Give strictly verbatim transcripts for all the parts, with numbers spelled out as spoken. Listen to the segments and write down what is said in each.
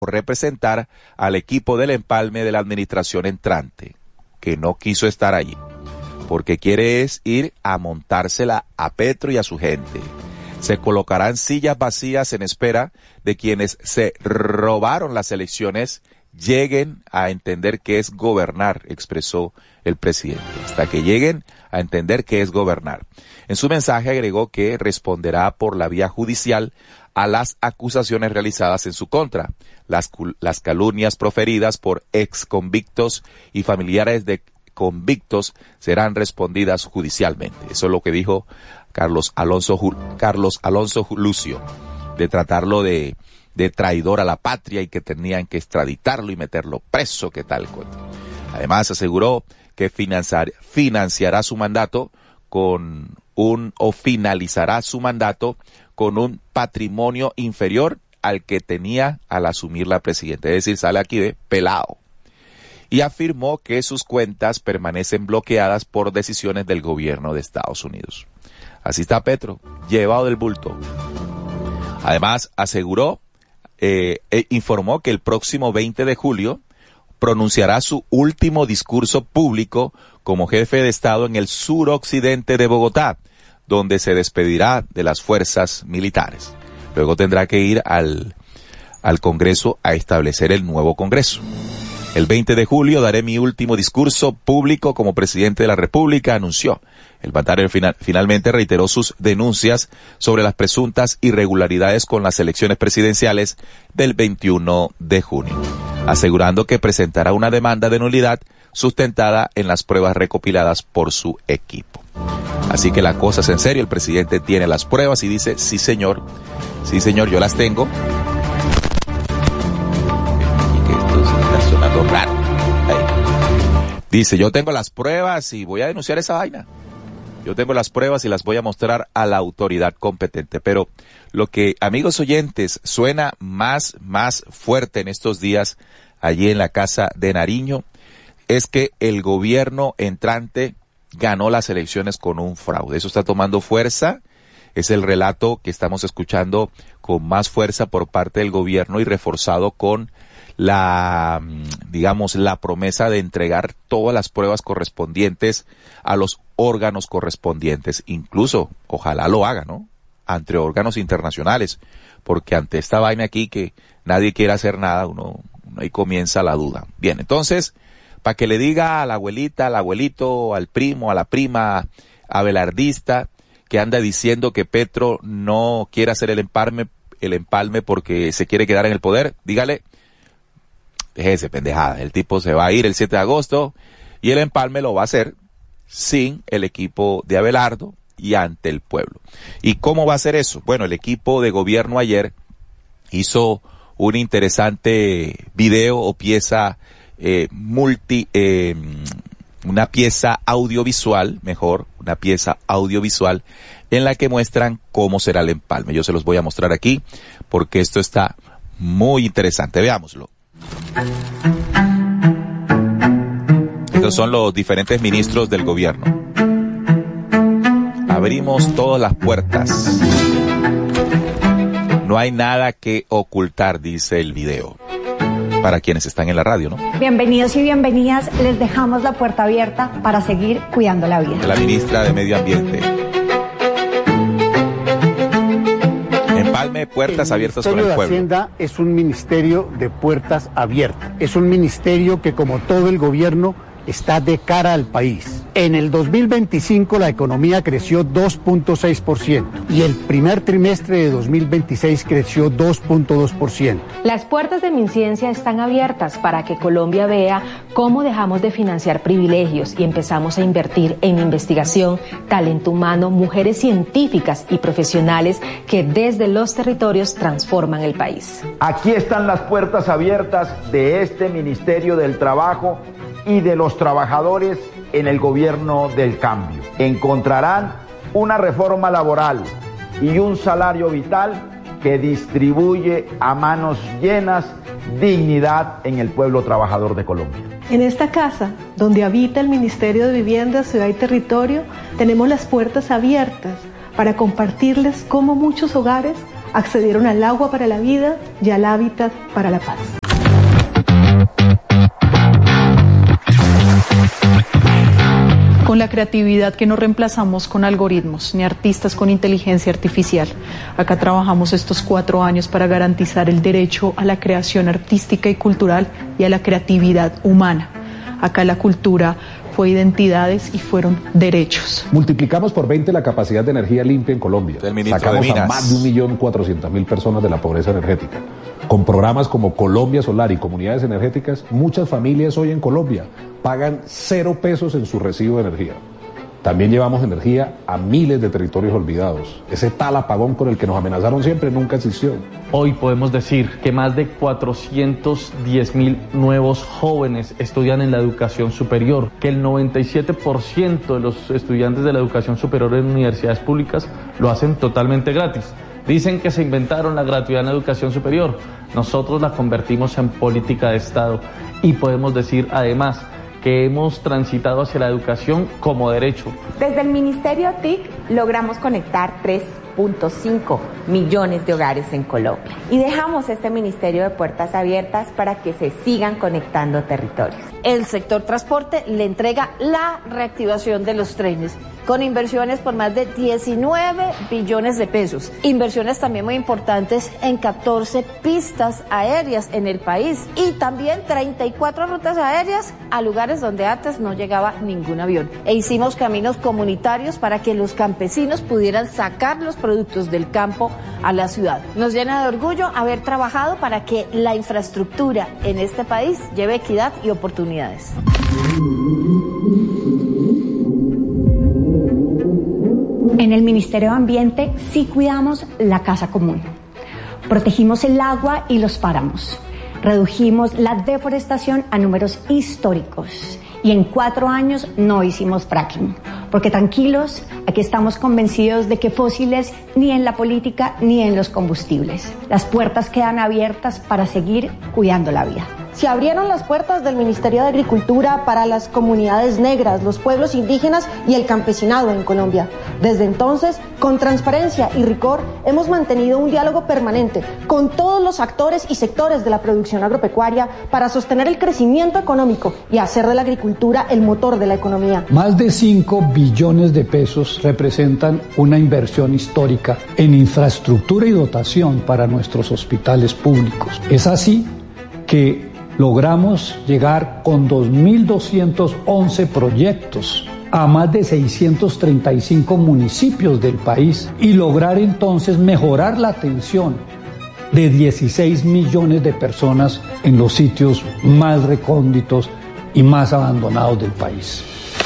representar al equipo del empalme de la administración entrante, que no quiso estar allí, porque quiere es ir a montársela a Petro y a su gente. Se colocarán sillas vacías en espera de quienes se robaron las elecciones lleguen a entender qué es gobernar, expresó el presidente, hasta que lleguen a entender qué es gobernar. En su mensaje agregó que responderá por la vía judicial a las acusaciones realizadas en su contra, las, las calumnias proferidas por ex convictos y familiares de convictos serán respondidas judicialmente. Eso es lo que dijo Carlos Alonso, Carlos Alonso Lucio, de tratarlo de, de traidor a la patria y que tenían que extraditarlo y meterlo preso, que tal cosa. Además aseguró que financiar, financiará su mandato con un, o finalizará su mandato con un patrimonio inferior al que tenía al asumir la presidencia. Es decir, sale aquí de pelado. Y afirmó que sus cuentas permanecen bloqueadas por decisiones del gobierno de Estados Unidos. Así está Petro, llevado del bulto. Además, aseguró, eh, e informó que el próximo veinte de julio pronunciará su último discurso público como jefe de Estado en el suroccidente de Bogotá, donde se despedirá de las fuerzas militares. Luego tendrá que ir al, al Congreso a establecer el nuevo Congreso. El veinte de julio daré mi último discurso público como presidente de la República, anunció. El mandatario final, finalmente reiteró sus denuncias sobre las presuntas irregularidades con las elecciones presidenciales del veintiuno de junio, asegurando que presentará una demanda de nulidad sustentada en las pruebas recopiladas por su equipo. Así que la cosa es en serio, el presidente tiene las pruebas y dice, sí señor, sí señor, yo las tengo. Sonando raro. Ahí. Dice, yo tengo las pruebas y voy a denunciar esa vaina. Yo tengo las pruebas y las voy a mostrar a la autoridad competente. Pero lo que, amigos oyentes, suena más, más fuerte en estos días allí en la Casa de Nariño, es que el gobierno entrante ganó las elecciones con un fraude. Eso está tomando fuerza. Es el relato que estamos escuchando con más fuerza por parte del gobierno y reforzado con la, digamos, la promesa de entregar todas las pruebas correspondientes a los órganos correspondientes. Incluso, ojalá lo haga, ¿no? Ante órganos internacionales, porque ante esta vaina aquí que nadie quiere hacer nada, uno, uno ahí comienza la duda. Bien, entonces, para que le diga a la abuelita, al abuelito, al primo, a la prima abelardista, que anda diciendo que Petro no quiere hacer el empalme, el empalme porque se quiere quedar en el poder, dígale, déjese pendejada, el tipo se va a ir el siete de agosto y el empalme lo va a hacer sin el equipo de Abelardo y ante el pueblo. ¿Y cómo va a hacer eso? Bueno, el equipo de gobierno ayer hizo un interesante video o pieza eh, multi, eh, una pieza audiovisual, mejor, una pieza audiovisual en la que muestran cómo será el empalme. Yo se los voy a mostrar aquí porque esto está muy interesante. Veámoslo. Estos son los diferentes ministros del gobierno. Abrimos todas las puertas. No hay nada que ocultar, dice el video. Para quienes están en la radio, ¿no? Bienvenidos y bienvenidas. Les dejamos la puerta abierta para seguir cuidando la vida. La ministra de Medio Ambiente. Empalme, puertas abiertas con el pueblo. El Ministerio de Hacienda es un ministerio de puertas abiertas. Es un ministerio que, como todo el gobierno, está de cara al país. En el dos mil veinticinco la economía creció dos punto seis por ciento y el primer trimestre de dos mil veintiséis creció dos punto dos por ciento. Las puertas de MinCiencia están abiertas para que Colombia vea cómo dejamos de financiar privilegios y empezamos a invertir en investigación, talento humano, mujeres científicas y profesionales que desde los territorios transforman el país. Aquí están las puertas abiertas de este Ministerio del Trabajo y de los trabajadores en el gobierno del cambio. Encontrarán una reforma laboral y un salario vital que distribuye a manos llenas dignidad en el pueblo trabajador de Colombia. En esta casa, donde habita el Ministerio de Vivienda, Ciudad y Territorio, tenemos las puertas abiertas para compartirles cómo muchos hogares accedieron al agua para la vida y al hábitat para la paz. Con la creatividad que no reemplazamos con algoritmos, ni artistas con inteligencia artificial. Acá trabajamos estos cuatro años para garantizar el derecho a la creación artística y cultural y a la creatividad humana. Acá la cultura fue identidades y fueron derechos. Multiplicamos por veinte la capacidad de energía limpia en Colombia. Sacamos a más de un millón cuatrocientas mil personas de la pobreza energética. Con programas como Colombia Solar y comunidades energéticas, muchas familias hoy en Colombia pagan cero pesos en su recibo de energía. También llevamos energía a miles de territorios olvidados. Ese tal apagón con el que nos amenazaron siempre nunca existió. Hoy podemos decir que más de cuatrocientos diez mil nuevos jóvenes estudian en la educación superior, que el noventa y siete por ciento de los estudiantes de la educación superior en universidades públicas lo hacen totalmente gratis. Dicen que se inventaron la gratuidad en la educación superior. Nosotros la convertimos en política de Estado y podemos decir además que hemos transitado hacia la educación como derecho. Desde el Ministerio T I C logramos conectar tres punto cinco millones de hogares en Colombia y dejamos este ministerio de puertas abiertas para que se sigan conectando territorios. El sector transporte le entrega la reactivación de los trenes con inversiones por más de diecinueve billones de pesos. Inversiones también muy importantes en catorce pistas aéreas en el país y también treinta y cuatro rutas aéreas a lugares donde antes no llegaba ningún avión. E hicimos caminos comunitarios para que los campesinos pudieran sacar los productos del campo a la ciudad. Nos llena de orgullo haber trabajado para que la infraestructura en este país lleve equidad y oportunidades. En el Ministerio de Ambiente sí cuidamos la casa común. Protegimos el agua y los páramos. Redujimos la deforestación a números históricos. Y en cuatro años no hicimos fracking. Porque tranquilos, aquí estamos convencidos de que fósiles ni en la política ni en los combustibles. Las puertas quedan abiertas para seguir cuidando la vida. Se abrieron las puertas del Ministerio de Agricultura para las comunidades negras, los pueblos indígenas y el campesinado en Colombia. Desde entonces, con transparencia y rigor, hemos mantenido un diálogo permanente con todos los actores y sectores de la producción agropecuaria para sostener el crecimiento económico y hacer de la agricultura el motor de la economía. Más de cinco billones de pesos representan una inversión histórica en infraestructura y dotación para nuestros hospitales públicos. Es así que logramos llegar con dos mil doscientos once proyectos a más de seiscientos treinta y cinco municipios del país y lograr entonces mejorar la atención de dieciséis millones de personas en los sitios más recónditos y más abandonados del país.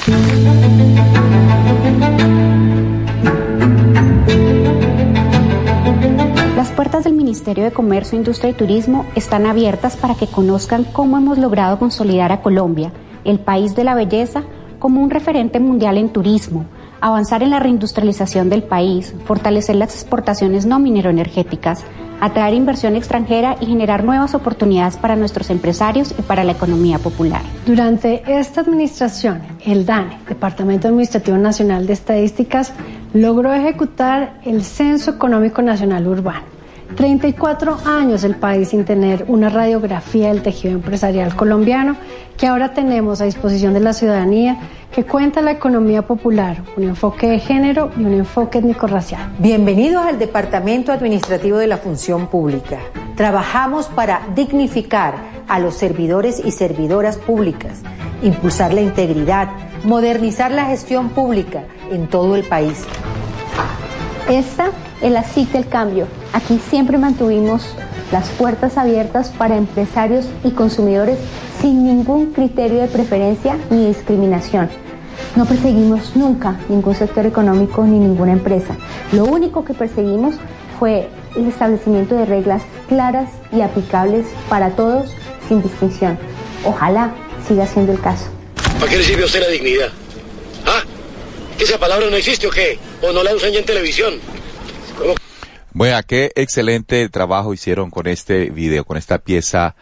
Las puertas del Ministerio de Comercio, Industria y Turismo están abiertas para que conozcan cómo hemos logrado consolidar a Colombia, el país de la belleza, como un referente mundial en turismo, avanzar en la reindustrialización del país, fortalecer las exportaciones no mineroenergéticas, atraer inversión extranjera y generar nuevas oportunidades para nuestros empresarios y para la economía popular. Durante esta administración, el DANE, Departamento Administrativo Nacional de Estadísticas, logró ejecutar el Censo Económico Nacional Urbano. treinta y cuatro años el país sin tener una radiografía del tejido empresarial colombiano que ahora tenemos a disposición de la ciudadanía, que cuenta la economía popular, un enfoque de género y un enfoque étnico-racial. Bienvenidos al Departamento Administrativo de la Función Pública. Trabajamos para dignificar a los servidores y servidoras públicas, impulsar la integridad, modernizar la gestión pública en todo el país. Esta es la C I C del cambio. Aquí siempre mantuvimos las puertas abiertas para empresarios y consumidores sin ningún criterio de preferencia ni discriminación. No perseguimos nunca ningún sector económico ni ninguna empresa. Lo único que perseguimos fue el establecimiento de reglas claras y aplicables para todos sin distinción. Ojalá siga siendo el caso. ¿Para qué le sirve a usted la dignidad? ¿Ah? ¿Que esa palabra no existe o qué? ¿O no la usan ya en televisión? ¿Cómo? Bueno, qué excelente trabajo hicieron con este video, con esta pieza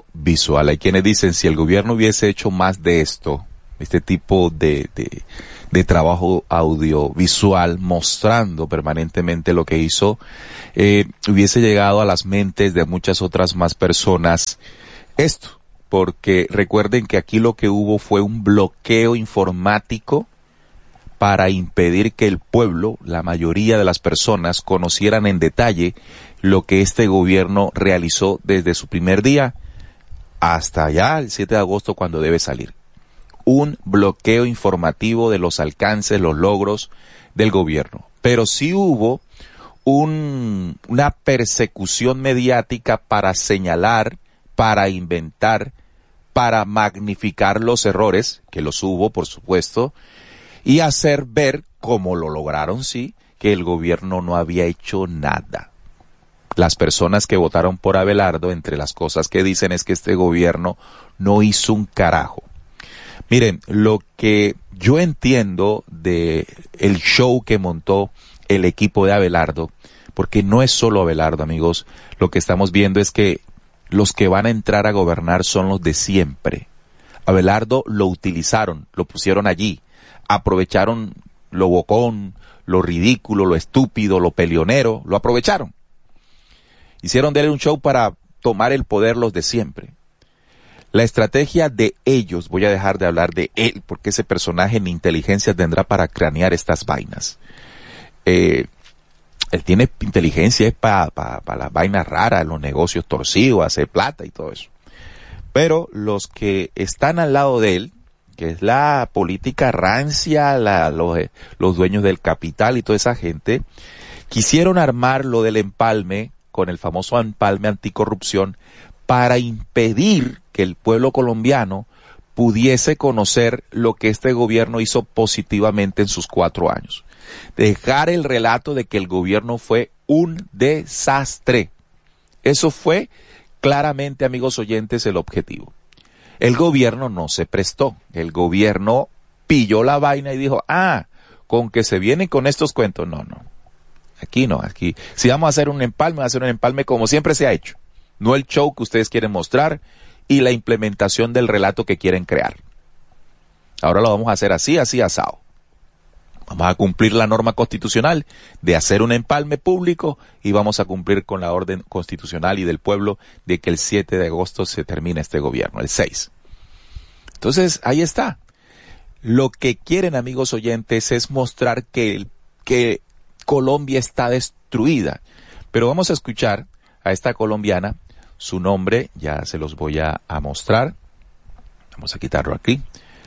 audiovisual. Hay quienes dicen, si el gobierno hubiese hecho más de esto, este tipo de, de, de trabajo audiovisual mostrando permanentemente lo que hizo, eh, hubiese llegado a las mentes de muchas otras más personas esto, porque recuerden que aquí lo que hubo fue un bloqueo informático para impedir que el pueblo, la mayoría de las personas, conocieran en detalle lo que este gobierno realizó desde su primer día hasta ya el siete de agosto cuando debe salir. Un bloqueo informativo de los alcances, los logros del gobierno. Pero sí hubo un, una persecución mediática para señalar, para inventar, para magnificar los errores, que los hubo, por supuesto, y hacer ver, como lo lograron, sí, que el gobierno no había hecho nada. Las personas que votaron por Abelardo, entre las cosas que dicen es que este gobierno no hizo un carajo. Miren, lo que yo entiendo de el show que montó el equipo de Abelardo, porque no es solo Abelardo, amigos, lo que estamos viendo es que los que van a entrar a gobernar son los de siempre. Abelardo lo utilizaron, lo pusieron allí, aprovecharon lo bocón, lo ridículo, lo estúpido, lo peleonero, lo aprovecharon. Hicieron de él un show para tomar el poder los de siempre. La estrategia de ellos, voy a dejar de hablar de él, porque ese personaje ni inteligencia tendrá para cranear estas vainas. Eh, él tiene inteligencia para pa, pa las vainas raras, los negocios torcidos, hacer plata y todo eso. Pero los que están al lado de él, que es la política rancia, la, los, los dueños del capital y toda esa gente, quisieron armar lo del empalme, con el famoso empalme anticorrupción, para impedir que el pueblo colombiano pudiese conocer lo que este gobierno hizo positivamente en sus cuatro años. Dejar el relato de que el gobierno fue un desastre. Eso fue claramente, amigos oyentes, el objetivo. El gobierno no se prestó. El gobierno pilló la vaina y dijo, ah, con que se vienen con estos cuentos. No, no. Aquí no, aquí. Si vamos a hacer un empalme, vamos a hacer un empalme como siempre se ha hecho. No el show que ustedes quieren mostrar y la implementación del relato que quieren crear. Ahora lo vamos a hacer así, así asado. Vamos a cumplir la norma constitucional de hacer un empalme público y vamos a cumplir con la orden constitucional y del pueblo de que el siete de agosto se termine este gobierno, el seis. Entonces, ahí está. Lo que quieren, amigos oyentes, es mostrar que, que Colombia está destruida. Pero vamos a escuchar a esta colombiana. Su nombre ya se los voy a, a mostrar. Vamos a quitarlo aquí.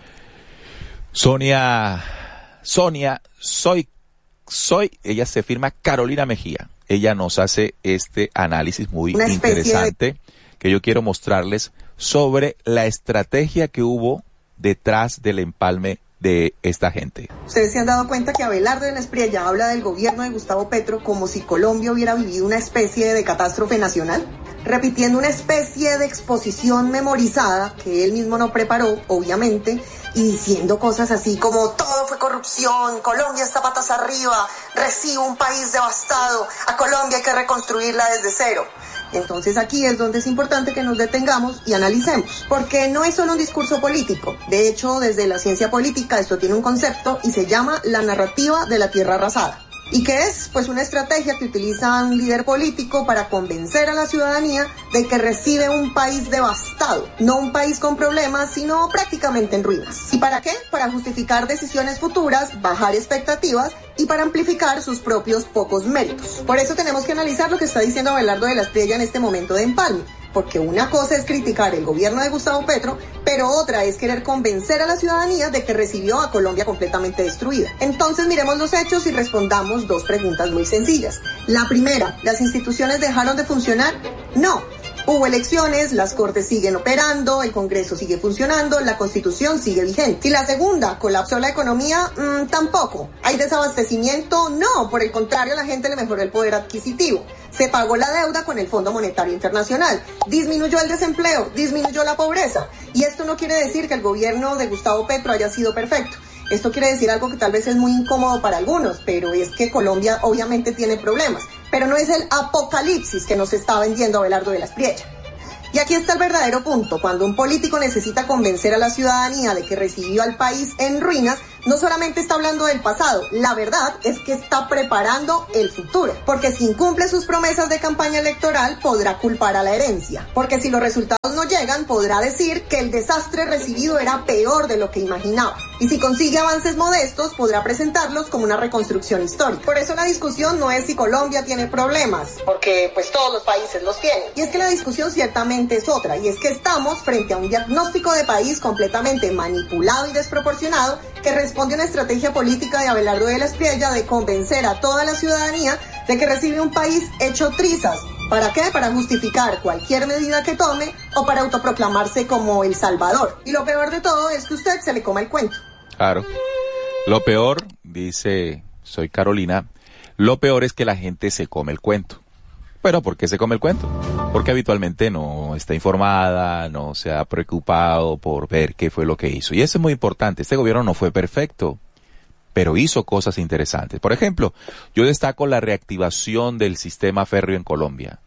Sonia, Sonia, soy, soy, ella se firma Carolina Mejía. Ella nos hace este análisis muy interesante de... que yo quiero mostrarles sobre la estrategia que hubo detrás del empalme de esta gente. Ustedes se han dado cuenta que Abelardo de la Espriella habla del gobierno de Gustavo Petro como si Colombia hubiera vivido una especie de catástrofe nacional, repitiendo una especie de exposición memorizada que él mismo no preparó, obviamente, y diciendo cosas así como todo fue corrupción, Colombia está patas arriba, recibe un país devastado, a Colombia hay que reconstruirla desde cero. Entonces aquí es donde es importante que nos detengamos y analicemos, porque no es solo un discurso político. De hecho, desde la ciencia política esto tiene un concepto y se llama la narrativa de la tierra arrasada. ¿Y qué es? Pues una estrategia que utiliza un líder político para convencer a la ciudadanía de que recibe un país devastado, no un país con problemas, sino prácticamente en ruinas. ¿Y para qué? Para justificar decisiones futuras, bajar expectativas y para amplificar sus propios pocos méritos. Por eso tenemos que analizar lo que está diciendo Abelardo de la Espriella en este momento de empalme. Porque una cosa es criticar el gobierno de Gustavo Petro, pero otra es querer convencer a la ciudadanía de que recibió a Colombia completamente destruida. Entonces miremos los hechos y respondamos dos preguntas muy sencillas. La primera, ¿las instituciones dejaron de funcionar? No. Hubo elecciones, las cortes siguen operando, el Congreso sigue funcionando, la Constitución sigue vigente. Y la segunda, ¿colapsó la economía? Mm, tampoco. ¿Hay desabastecimiento? No, por el contrario, a la gente le mejoró el poder adquisitivo. Se pagó la deuda con el Fondo Monetario Internacional. Disminuyó el desempleo, disminuyó la pobreza. Y esto no quiere decir que el gobierno de Gustavo Petro haya sido perfecto. Esto quiere decir algo que tal vez es muy incómodo para algunos, pero es que Colombia obviamente tiene problemas. Pero no es el apocalipsis que nos está vendiendo Abelardo de la Espriella. Y aquí está el verdadero punto. Cuando un político necesita convencer a la ciudadanía de que recibió al país en ruinas, no solamente está hablando del pasado, la verdad es que está preparando el futuro, porque si incumple sus promesas de campaña electoral podrá culpar a la herencia, porque si los resultados no llegan podrá decir que el desastre recibido era peor de lo que imaginaba, y si consigue avances modestos podrá presentarlos como una reconstrucción histórica. Por eso la discusión no es si Colombia tiene problemas, porque pues todos los países los tienen, y es que la discusión ciertamente es otra, y es que estamos frente a un diagnóstico de país completamente manipulado y desproporcionado que responde a una estrategia política de Abelardo de la Espriella de convencer a toda la ciudadanía de que recibe un país hecho trizas. ¿Para qué? Para justificar cualquier medida que tome o para autoproclamarse como el Salvador. Y lo peor de todo es que usted se le coma el cuento. Claro. Lo peor, dice, soy Carolina, lo peor es que la gente se come el cuento. Pero ¿por qué se come el cuento? Porque habitualmente no está informada, no se ha preocupado por ver qué fue lo que hizo. Y eso es muy importante. Este gobierno no fue perfecto, pero hizo cosas interesantes. Por ejemplo, yo destaco la reactivación del sistema férreo en Colombia.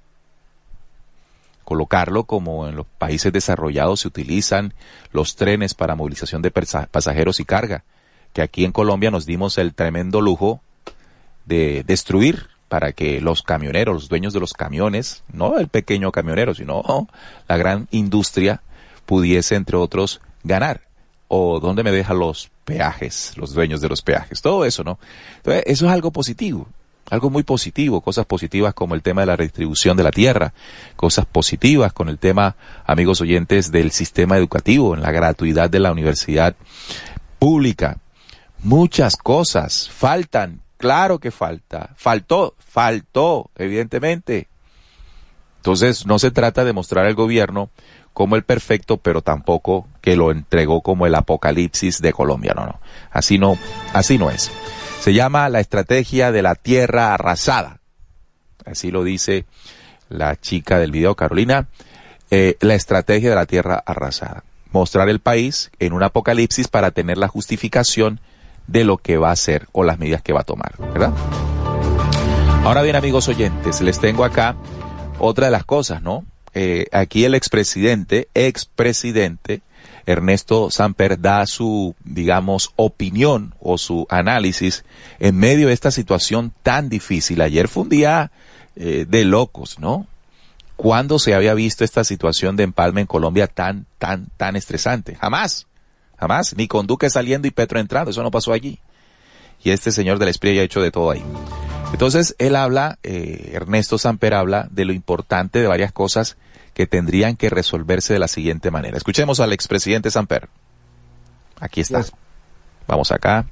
Colocarlo como en los países desarrollados se utilizan los trenes para movilización de pasajeros y carga, que aquí en Colombia nos dimos el tremendo lujo de destruir para que los camioneros, los dueños de los camiones, no el pequeño camionero, sino la gran industria, pudiese, entre otros, ganar. O dónde me dejan los peajes, los dueños de los peajes, todo eso, ¿no? Entonces, eso es algo positivo, algo muy positivo, cosas positivas como el tema de la redistribución de la tierra, cosas positivas con el tema, amigos oyentes, del sistema educativo, en la gratuidad de la universidad pública. Muchas cosas faltan. Claro que falta, faltó, faltó, evidentemente. Entonces, no se trata de mostrar al gobierno como el perfecto, pero tampoco que lo entregó como el apocalipsis de Colombia, no, no. Así no, así no es. Se llama la estrategia de la tierra arrasada. Así lo dice la chica del video, Carolina, eh, la estrategia de la tierra arrasada. Mostrar el país en un apocalipsis para tener la justificación de lo que va a hacer o las medidas que va a tomar, ¿verdad? Ahora bien, amigos oyentes, les tengo acá otra de las cosas, ¿no? Eh, aquí el expresidente, expresidente Ernesto Samper da su, digamos, opinión o su análisis en medio de esta situación tan difícil. Ayer fue un día eh, de locos, ¿no? ¿Cuándo se había visto esta situación de empalme en Colombia tan, tan, tan estresante? Jamás. Jamás, ni con Duque saliendo y Petro entrando, eso no pasó allí. Y este señor de la Espriella ha hecho de todo ahí. Entonces, él habla, eh, Ernesto Samper habla de lo importante de varias cosas que tendrían que resolverse de la siguiente manera. Escuchemos al expresidente Samper. Aquí está. Vamos acá.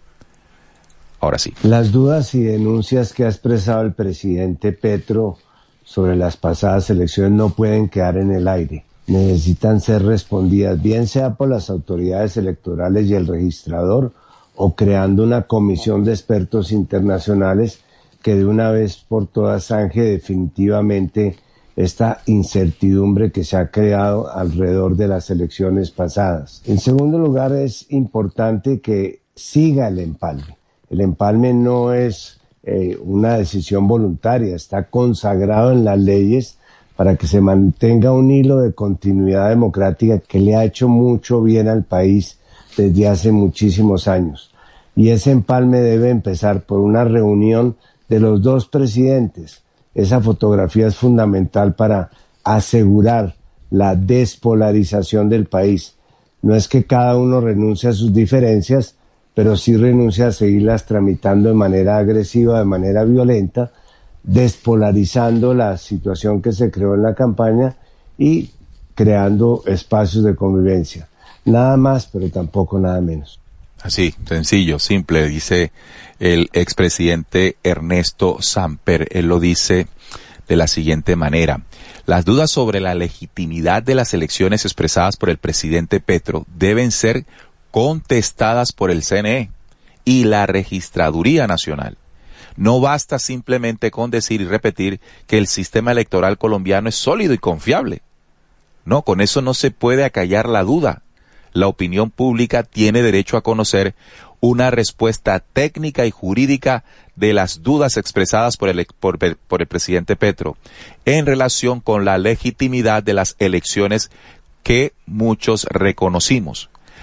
Ahora sí. Las dudas y denuncias que ha expresado el presidente Petro sobre las pasadas elecciones no pueden quedar en el aire. Necesitan ser respondidas, bien sea por las autoridades electorales y el registrador, o creando una comisión de expertos internacionales que de una vez por todas zanje definitivamente esta incertidumbre que se ha creado alrededor de las elecciones pasadas. En segundo lugar, es importante que siga el empalme. El empalme no es eh, una decisión voluntaria, está consagrado en las leyes para que se mantenga un hilo de continuidad democrática que le ha hecho mucho bien al país desde hace muchísimos años. Y ese empalme debe empezar por una reunión de los dos presidentes. Esa fotografía es fundamental para asegurar la despolarización del país. No es que cada uno renuncie a sus diferencias, pero sí renuncia a seguirlas tramitando de manera agresiva, de manera violenta, despolarizando la situación que se creó en la campaña y creando espacios de convivencia. Nada más, pero tampoco nada menos. Así, sencillo, simple, dice el expresidente Ernesto Samper. Él lo dice de la siguiente manera. Las dudas sobre la legitimidad de las elecciones expresadas por el presidente Petro deben ser contestadas por el C N E y la Registraduría Nacional. No basta simplemente con decir y repetir que el sistema electoral colombiano es sólido y confiable. No, con eso no se puede acallar la duda. La opinión pública tiene derecho a conocer una respuesta técnica y jurídica de las dudas expresadas por el, por, por el presidente Petro en relación con la legitimidad de las elecciones que muchos reconocimos.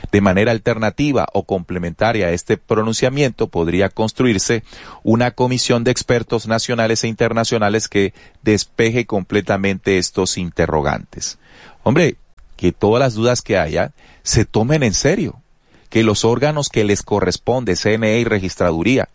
De manera alternativa o complementaria a este pronunciamiento podría construirse una comisión de expertos nacionales e internacionales que despeje completamente estos interrogantes. Hombre, que todas las dudas que haya se tomen en serio, que los órganos que les corresponde, C N E y Registraduría,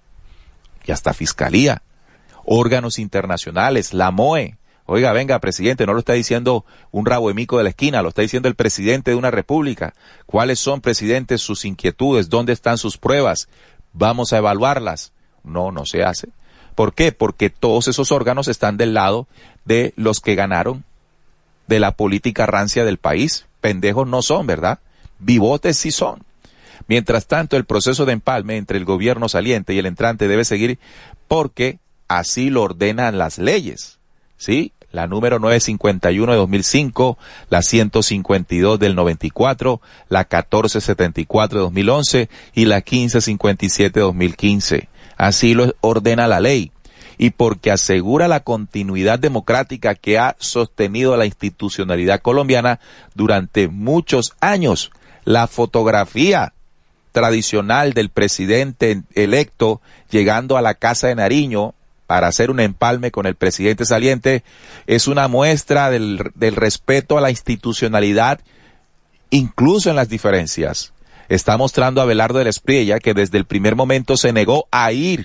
y hasta Fiscalía, órganos internacionales, la M O E, oiga, venga, presidente, no lo está diciendo un rabo de mico de la esquina, lo está diciendo el presidente de una república. ¿Cuáles son, presidente, sus inquietudes? ¿Dónde están sus pruebas? Vamos a evaluarlas. No, no se hace. ¿Por qué? Porque todos esos órganos están del lado de los que ganaron, de la política rancia del país. Pendejos no son, ¿verdad? Vivotes sí son. Mientras tanto, el proceso de empalme entre el gobierno saliente y el entrante debe seguir porque así lo ordenan las leyes, ¿sí? La número novecientos cincuenta y uno de dos mil cinco, la ciento cincuenta y dos del noventa y cuatro, la catorce setenta y cuatro de dos mil once y la quince cincuenta y siete de dos mil quince. Así lo ordena la ley. Y porque asegura la continuidad democrática que ha sostenido la institucionalidad colombiana durante muchos años. La fotografía tradicional del presidente electo llegando a la Casa de Nariño para hacer un empalme con el presidente saliente es una muestra del, del respeto a la institucionalidad, incluso en las diferencias. Está mostrando a Abelardo de la Espriella que desde el primer momento se negó a ir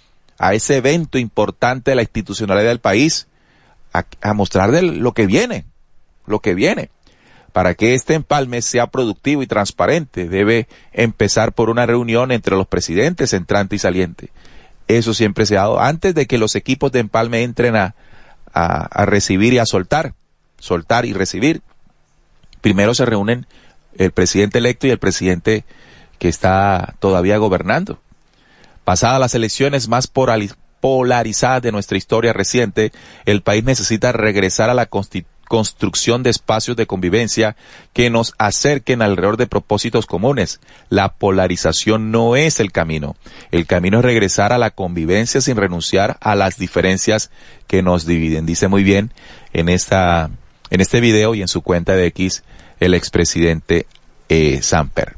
a ese evento importante de la institucionalidad del país, a, a mostrar de lo que viene, lo que viene. Para que este empalme sea productivo y transparente, debe empezar por una reunión entre los presidentes entrante y saliente. Eso siempre se ha dado antes de que los equipos de empalme entren a, a, a recibir y a soltar, soltar y recibir. Primero se reúnen el presidente electo y el presidente que está todavía gobernando. Pasadas las elecciones más polarizadas de nuestra historia reciente, el país necesita regresar a la constitución construcción de espacios de convivencia que nos acerquen alrededor de propósitos comunes. La polarización no es el camino. El camino es regresar a la convivencia sin renunciar a las diferencias que nos dividen. Dice muy bien en esta, en este video y en su cuenta de X el expresidente eh, Samper.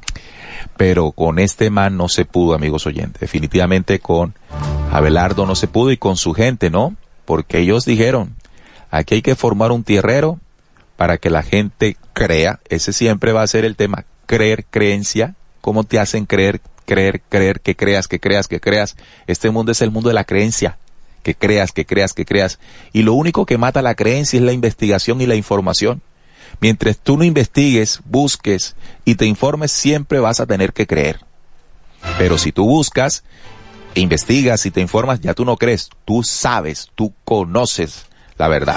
Pero con este man no se pudo, amigos oyentes. Definitivamente con Abelardo no se pudo y con su gente, ¿no? Porque ellos dijeron, aquí hay que formar un tierrero para que la gente crea. Ese siempre va a ser el tema. Creer, creencia. ¿Cómo te hacen creer, creer, creer, que creas, que creas, que creas? Este mundo es el mundo de la creencia. Que creas, que creas, que creas. Y lo único que mata la creencia es la investigación y la información. Mientras tú no investigues, busques y te informes, siempre vas a tener que creer. Pero si tú buscas, investigas y te informas, ya tú no crees. Tú sabes, tú conoces la verdad.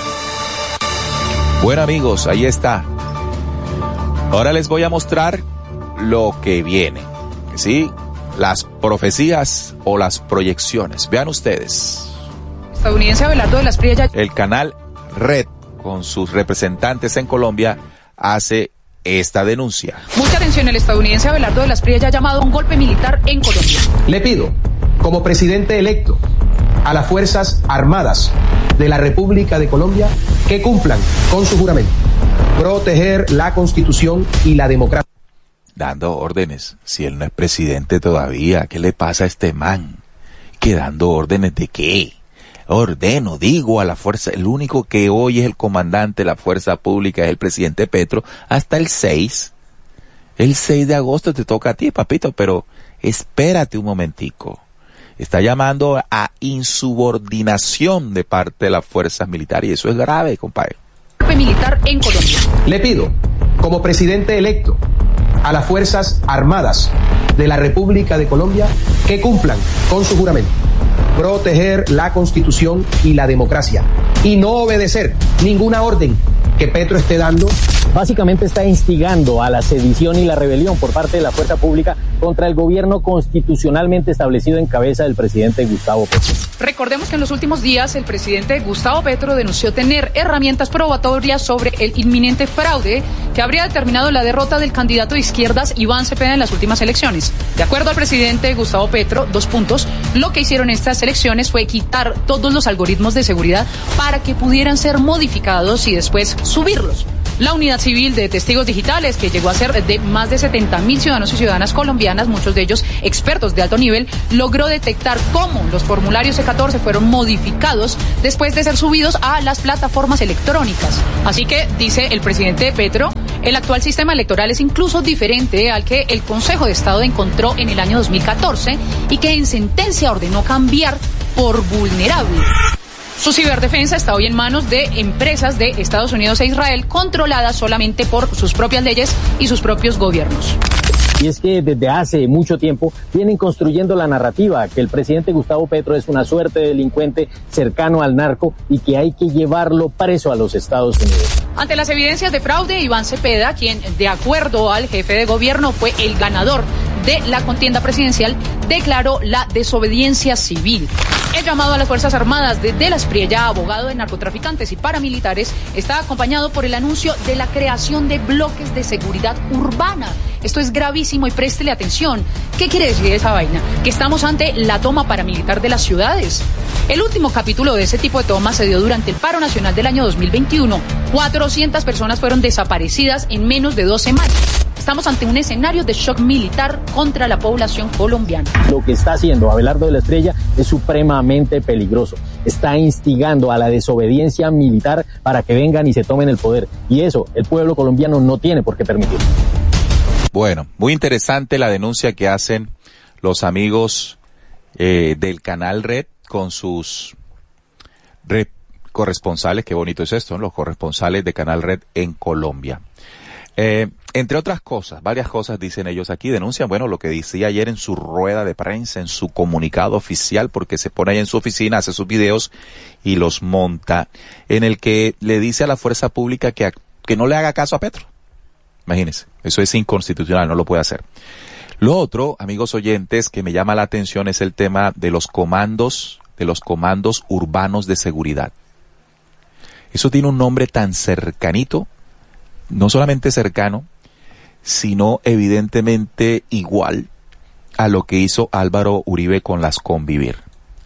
Bueno, amigos, ahí está. Ahora les voy a mostrar lo que viene, ¿sí? Las profecías o las proyecciones. Vean ustedes. Estadounidense Abelardo de la Espriella. El canal Red, con sus representantes en Colombia, hace esta denuncia. Mucha atención, el estadounidense Abelardo de la Espriella ha llamado a un golpe militar en Colombia. Le pido, como presidente electo, a las Fuerzas Armadas de la República de Colombia que cumplan con su juramento, proteger la Constitución y la democracia. Dando órdenes, si él no es presidente todavía, ¿qué le pasa a este man? ¿Que dando órdenes de qué? Ordeno, digo a la fuerza, el único que hoy es el comandante de la fuerza pública es el presidente Petro, hasta el seis. El seis de agosto te toca a ti, papito, pero espérate un momentico. Está llamando a insubordinación de parte de las fuerzas militares y eso es grave, compadre. Golpe militar en Colombia. Le pido, como presidente electo, a las Fuerzas Armadas de la República de Colombia que cumplan con su juramento, proteger la Constitución y la democracia y no obedecer ninguna orden que Petro esté dando. Básicamente está instigando a la sedición y la rebelión por parte de la fuerza pública contra el gobierno constitucionalmente establecido en cabeza del presidente Gustavo Petro. Recordemos que en los últimos días el presidente Gustavo Petro denunció tener herramientas probatorias sobre el inminente fraude que habría determinado la derrota del candidato de izquierdas Iván Cepeda en las últimas elecciones. De acuerdo al presidente Gustavo Petro, dos puntos, lo que hicieron estas elecciones fue quitar todos los algoritmos de seguridad para que pudieran ser modificados y después subirlos. La unidad civil de testigos digitales, que llegó a ser de más de setenta mil ciudadanos y ciudadanas colombianas, muchos de ellos expertos de alto nivel, logró detectar cómo los formularios C catorce fueron modificados después de ser subidos a las plataformas electrónicas. Así que, dice el presidente Petro, el actual sistema electoral es incluso diferente al que el Consejo de Estado encontró en el año dos mil catorce y que en sentencia ordenó cambiar por vulnerable. Su ciberdefensa está hoy en manos de empresas de Estados Unidos e Israel, controladas solamente por sus propias leyes y sus propios gobiernos. Y es que desde hace mucho tiempo vienen construyendo la narrativa que el presidente Gustavo Petro es una suerte de delincuente cercano al narco y que hay que llevarlo preso a los Estados Unidos. Ante las evidencias de fraude, Iván Cepeda, quien de acuerdo al jefe de gobierno fue el ganador de la contienda presidencial, declaró la desobediencia civil. El llamado a las Fuerzas Armadas de De la Espriella, abogado de narcotraficantes y paramilitares, está acompañado por el anuncio de la creación de bloques de seguridad urbana. Esto es gravísimo y préstele atención. ¿Qué quiere decir esa vaina? Que estamos ante la toma paramilitar de las ciudades. El último capítulo de ese tipo de toma se dio durante el paro nacional del año dos mil veintiuno. cuatrocientas personas fueron desaparecidas en menos de dos semanas. Estamos ante un escenario de shock militar contra la población colombiana. Lo que está haciendo Abelardo de la Espriella es supremamente peligroso. Está instigando a la desobediencia militar para que vengan y se tomen el poder. Y eso el pueblo colombiano no tiene por qué permitirlo. Bueno, muy interesante la denuncia que hacen los amigos eh, del Canal Red con sus red corresponsales. Qué bonito es esto, ¿no? Los corresponsales de Canal Red en Colombia. Eh, entre otras cosas, varias cosas dicen ellos aquí, denuncian, bueno, lo que decía ayer en su rueda de prensa, en su comunicado oficial, porque se pone ahí en su oficina, hace sus videos y los monta, en el que le dice a la fuerza pública que, que no le haga caso a Petro. Imagínense, eso es inconstitucional, no lo puede hacer. Lo otro, amigos oyentes, que me llama la atención es el tema de los comandos, de los comandos urbanos de seguridad. Eso tiene un nombre tan cercanito, no solamente cercano, sino evidentemente igual a lo que hizo Álvaro Uribe con las Convivir.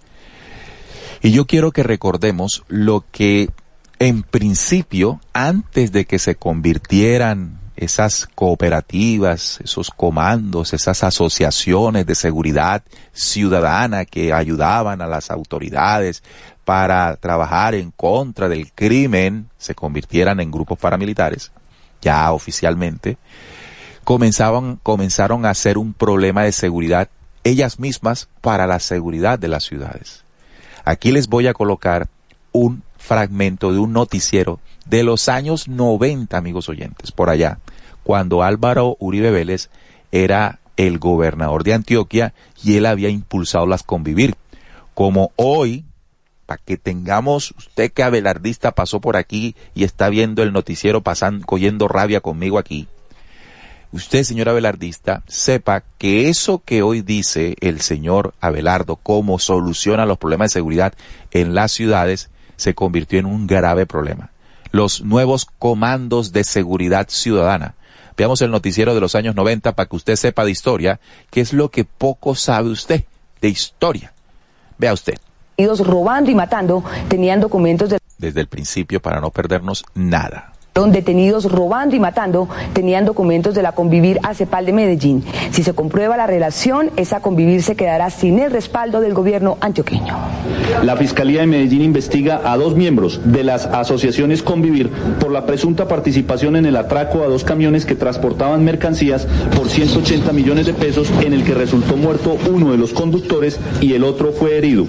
Y yo quiero que recordemos lo que en principio, antes de que se convirtieran esas cooperativas, esos comandos, esas asociaciones de seguridad ciudadana que ayudaban a las autoridades para trabajar en contra del crimen, se convirtieran en grupos paramilitares, ya oficialmente, comenzaban, comenzaron a ser un problema de seguridad ellas mismas para la seguridad de las ciudades. Aquí les voy a colocar un fragmento de un noticiero de los años noventa, amigos oyentes, por allá, cuando Álvaro Uribe Vélez era el gobernador de Antioquia y él había impulsado las Convivir. Como hoy, para que tengamos, usted que abelardista pasó por aquí y está viendo el noticiero pasando, cogiendo rabia conmigo aquí, usted, señor abelardista, sepa que eso que hoy dice el señor Abelardo, cómo soluciona los problemas de seguridad en las ciudades, se convirtió en un grave problema. Los nuevos comandos de seguridad ciudadana. Veamos el noticiero de los años noventa para que usted sepa de historia, que es lo que poco sabe usted de historia. Vea usted. Robando y matando, tenían documentos de... Desde el principio para no perdernos nada. Detenidos robando y matando, tenían documentos de la Convivir ACEPAL de Medellín. Si se comprueba la relación, esa Convivir se quedará sin el respaldo del gobierno antioqueño. La Fiscalía de Medellín investiga a dos miembros de las asociaciones Convivir por la presunta participación en el atraco a dos camiones que transportaban mercancías por ciento ochenta millones de pesos, en el que resultó muerto uno de los conductores y el otro fue herido.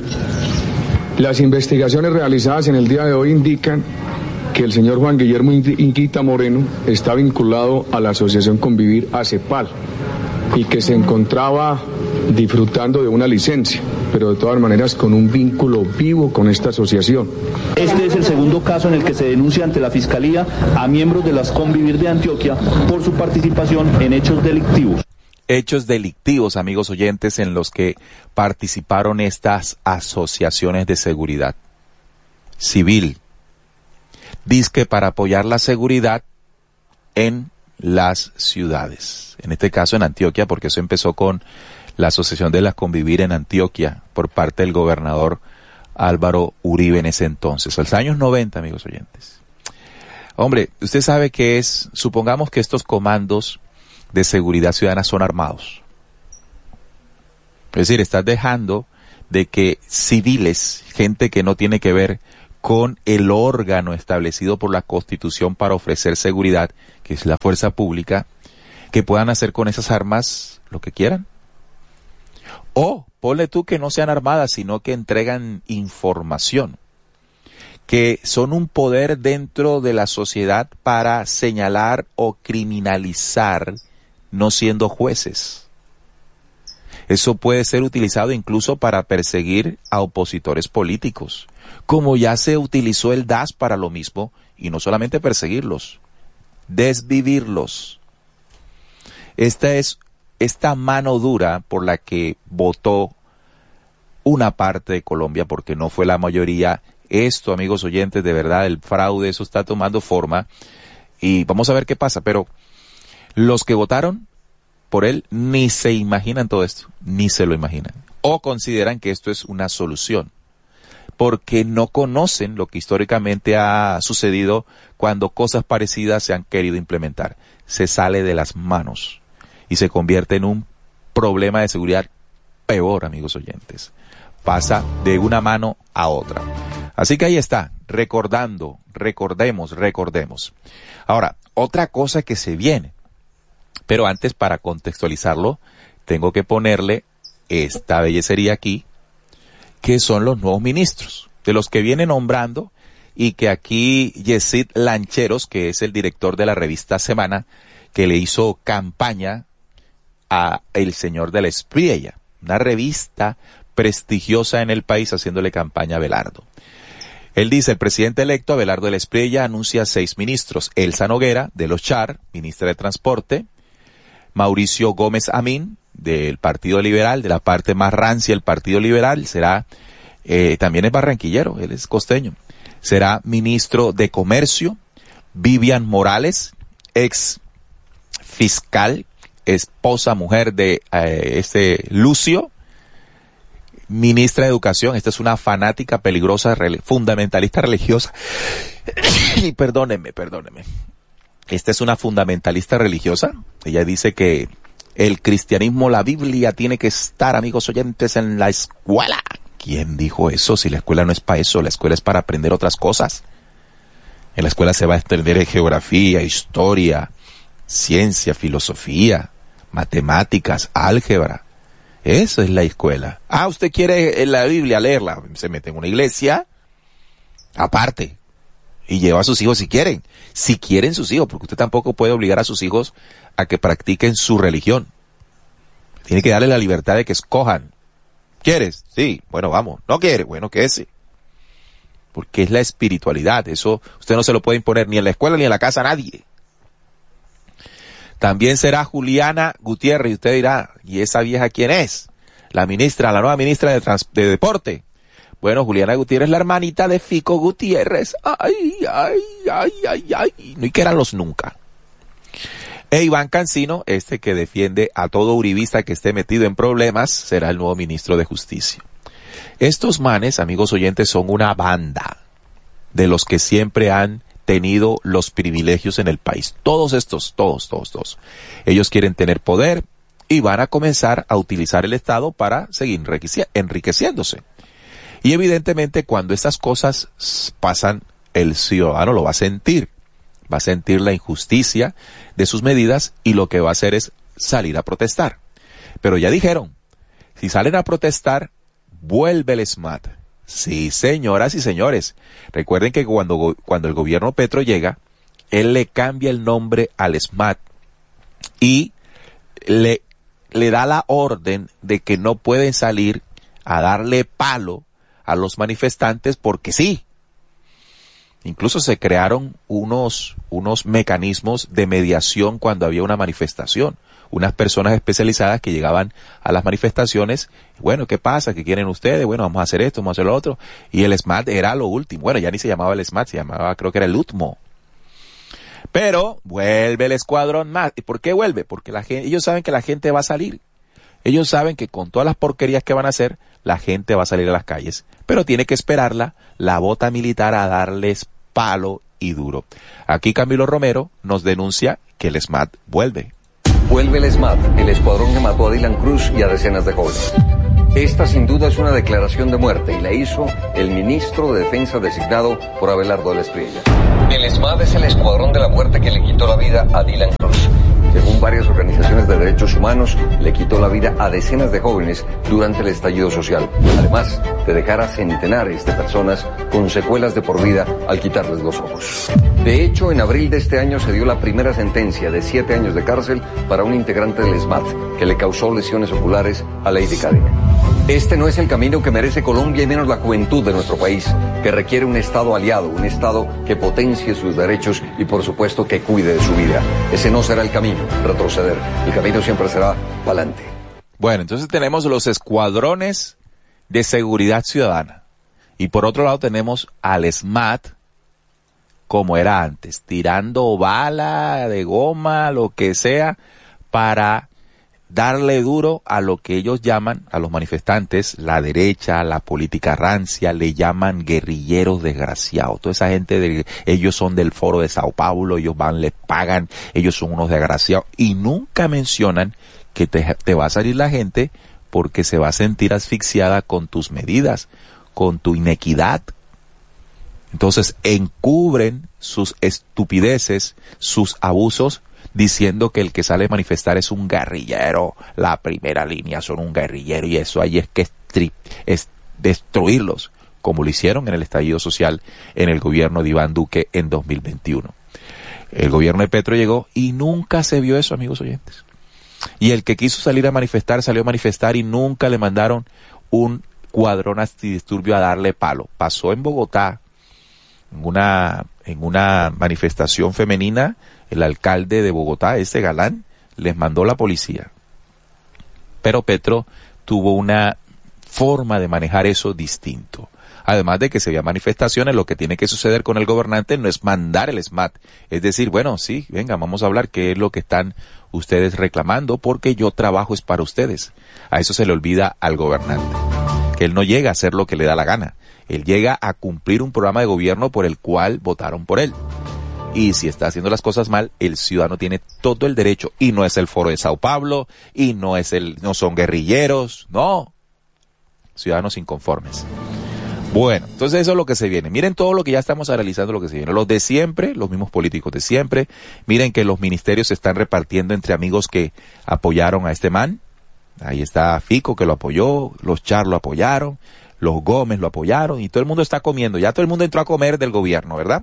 Las investigaciones realizadas en el día de hoy indican que el señor Juan Guillermo Inquita Moreno está vinculado a la asociación Convivir ACEPAL y que se encontraba disfrutando de una licencia, pero de todas maneras con un vínculo vivo con esta asociación. Este es el segundo caso en el que se denuncia ante la Fiscalía a miembros de las Convivir de Antioquia por su participación en hechos delictivos. Hechos delictivos, amigos oyentes, en los que participaron estas asociaciones de seguridad civil. Dizque para apoyar la seguridad en las ciudades. En este caso en Antioquia, porque eso empezó con la Asociación de las Convivir en Antioquia por parte del gobernador Álvaro Uribe en ese entonces, en los años noventa, amigos oyentes. Hombre, usted sabe que es, supongamos que estos comandos de seguridad ciudadana son armados. Es decir, estás dejando de que civiles, gente que no tiene que ver con el órgano establecido por la Constitución para ofrecer seguridad, que es la fuerza pública, que puedan hacer con esas armas lo que quieran. O ponle tú que no sean armadas, sino que entregan información, que son un poder dentro de la sociedad para señalar o criminalizar, no siendo jueces. Eso puede ser utilizado incluso para perseguir a opositores políticos, como ya se utilizó el D A S para lo mismo, y no solamente perseguirlos, desvivirlos. Esta es esta mano dura por la que votó una parte de Colombia, porque no fue la mayoría. Esto, amigos oyentes, de verdad, el fraude, eso está tomando forma, y vamos a ver qué pasa, pero los que votaron por él ni se imaginan todo esto, ni se lo imaginan, o consideran que esto es una solución, porque no conocen lo que históricamente ha sucedido cuando cosas parecidas se han querido implementar. Se sale de las manos y se convierte en un problema de seguridad peor, amigos oyentes. Pasa de una mano a otra. Así que ahí está, recordando, recordemos, recordemos. Ahora, otra cosa que se viene, pero antes, para contextualizarlo, tengo que ponerle esta bellecería aquí, que son los nuevos ministros, de los que viene nombrando, y que aquí Yesid Lancheros, que es el director de la revista Semana, que le hizo campaña a el señor de la Espriella, una revista prestigiosa en el país, haciéndole campaña a Abelardo. Él dice, el presidente electo Abelardo de la Espriella anuncia seis ministros: Elsa Noguera, de los Char, ministra de Transporte; Mauricio Gómez Amín, del Partido Liberal, de la parte más rancia del Partido Liberal, será, eh, también es barranquillero, él es costeño, será ministro de Comercio; Vivian Morales, ex fiscal, esposa, mujer de eh, este Lucio, ministra de Educación. Esta es una fanática peligrosa, fundamentalista religiosa, y perdónenme, perdónenme. Esta es una fundamentalista religiosa. Ella dice que el cristianismo, la Biblia, tiene que estar, amigos oyentes, en la escuela. ¿Quién dijo eso? Si la escuela no es para eso, la escuela es para aprender otras cosas. En la escuela se va a aprender geografía, historia, ciencia, filosofía, matemáticas, álgebra. Eso es la escuela. Ah, usted quiere la Biblia leerla, se mete en una iglesia aparte. Y lleva a sus hijos si quieren. Si quieren sus hijos, porque usted tampoco puede obligar a sus hijos a que practiquen su religión. Tiene que darle la libertad de que escojan. ¿Quieres? Sí. Bueno, vamos. ¿No quiere? Bueno, quédese. Porque es la espiritualidad. Eso usted no se lo puede imponer ni en la escuela ni en la casa a nadie. También será Juliana Gutiérrez. Y usted dirá, ¿y esa vieja quién es? La ministra, la nueva ministra de, trans, de Deporte. Bueno, Juliana Gutiérrez, la hermanita de Fico Gutiérrez. Ay, ay, ay, ay, ay. No hay que eran los nunca. E Iván Cancino, este que defiende a todo uribista que esté metido en problemas, será el nuevo ministro de Justicia. Estos manes, amigos oyentes, son una banda de los que siempre han tenido los privilegios en el país. Todos estos, todos, todos, todos. Ellos quieren tener poder y van a comenzar a utilizar el Estado para seguir enriqueciéndose. Y evidentemente cuando estas cosas pasan, el ciudadano lo va a sentir. Va a sentir la injusticia de sus medidas y lo que va a hacer es salir a protestar. Pero ya dijeron, si salen a protestar, vuelve el SMAT. Sí, señoras y señores. Recuerden que cuando, cuando el gobierno Petro llega, él le cambia el nombre al SMAT y le, le da la orden de que no pueden salir a darle palo a los manifestantes porque sí. Incluso se crearon unos, unos mecanismos de mediación cuando había una manifestación. Unas personas especializadas que llegaban a las manifestaciones. Bueno, ¿qué pasa? ¿Qué quieren ustedes? Bueno, vamos a hacer esto, vamos a hacer lo otro. Y el SMAT era lo último. Bueno, ya ni se llamaba el SMAT, se llamaba, creo que era el UTMO. Pero vuelve el escuadrón más. ¿Y por qué vuelve? Porque la gente, ellos saben que la gente va a salir. Ellos saben que con todas las porquerías que van a hacer, la gente va a salir a las calles. Pero tiene que esperarla la bota militar a darles palo y duro. Aquí Camilo Romero nos denuncia que el ESMAD vuelve. Vuelve el ESMAD, el escuadrón que mató a Dylan Cruz y a decenas de jóvenes. Esta sin duda es una declaración de muerte y la hizo el ministro de Defensa designado por Abelardo de la Espriella. El ESMAD es el escuadrón de la muerte que le quitó la vida a Dylan Cruz. Según varias organizaciones de derechos humanos, le quitó la vida a decenas de jóvenes durante el estallido social. Además de dejar a centenares de personas con secuelas de por vida al quitarles los ojos. De hecho, en abril de este año se dio la primera sentencia de siete años de cárcel para un integrante del ESMAD que le causó lesiones oculares a Lady Cadena. Este no es el camino que merece Colombia y menos la juventud de nuestro país, que requiere un Estado aliado, un Estado que potencie sus derechos y por supuesto que cuide de su vida. Ese no será el camino, retroceder. El camino siempre será para adelante. Bueno, entonces tenemos los escuadrones de seguridad ciudadana y por otro lado tenemos al ESMAD como era antes, tirando bala de goma, lo que sea, para darle duro a lo que ellos llaman, a los manifestantes, la derecha, la política rancia, le llaman guerrilleros desgraciados. Toda esa gente, de, ellos son del Foro de Sao Paulo, ellos van, les pagan, ellos son unos desgraciados. Y nunca mencionan que te, te va a salir la gente porque se va a sentir asfixiada con tus medidas, con tu inequidad. Entonces encubren sus estupideces, sus abusos, diciendo que el que sale a manifestar es un guerrillero, la primera línea son un guerrillero y eso ahí es que es, tri, es destruirlos, como lo hicieron en el estallido social en el gobierno de Iván Duque en dos mil veintiuno. El gobierno de Petro llegó y nunca se vio eso, amigos oyentes. Y el que quiso salir a manifestar, salió a manifestar y nunca le mandaron un cuadrón antidisturbio a darle palo. Pasó en Bogotá, en una, en una manifestación femenina, el alcalde de Bogotá, ese galán, les mandó la policía. Pero Petro tuvo una forma de manejar eso distinto. Además de que se vean manifestaciones, lo que tiene que suceder con el gobernante no es mandar el ESMAD. Es decir, bueno, sí, venga, vamos a hablar qué es lo que están ustedes reclamando, porque yo trabajo es para ustedes. A eso se le olvida al gobernante, que él no llega a hacer lo que le da la gana. Él llega a cumplir un programa de gobierno por el cual votaron por él. Y si está haciendo las cosas mal, el ciudadano tiene todo el derecho. Y no es el Foro de Sao Paulo, y no es el, no son guerrilleros, no. Ciudadanos inconformes. Bueno, entonces eso es lo que se viene. Miren todo lo que ya estamos analizando, lo que se viene. Los de siempre, los mismos políticos de siempre. Miren que los ministerios se están repartiendo entre amigos que apoyaron a este man. Ahí está Fico, que lo apoyó, los Char lo apoyaron, los Gómez lo apoyaron, y todo el mundo está comiendo. Ya todo el mundo entró a comer del gobierno, ¿verdad?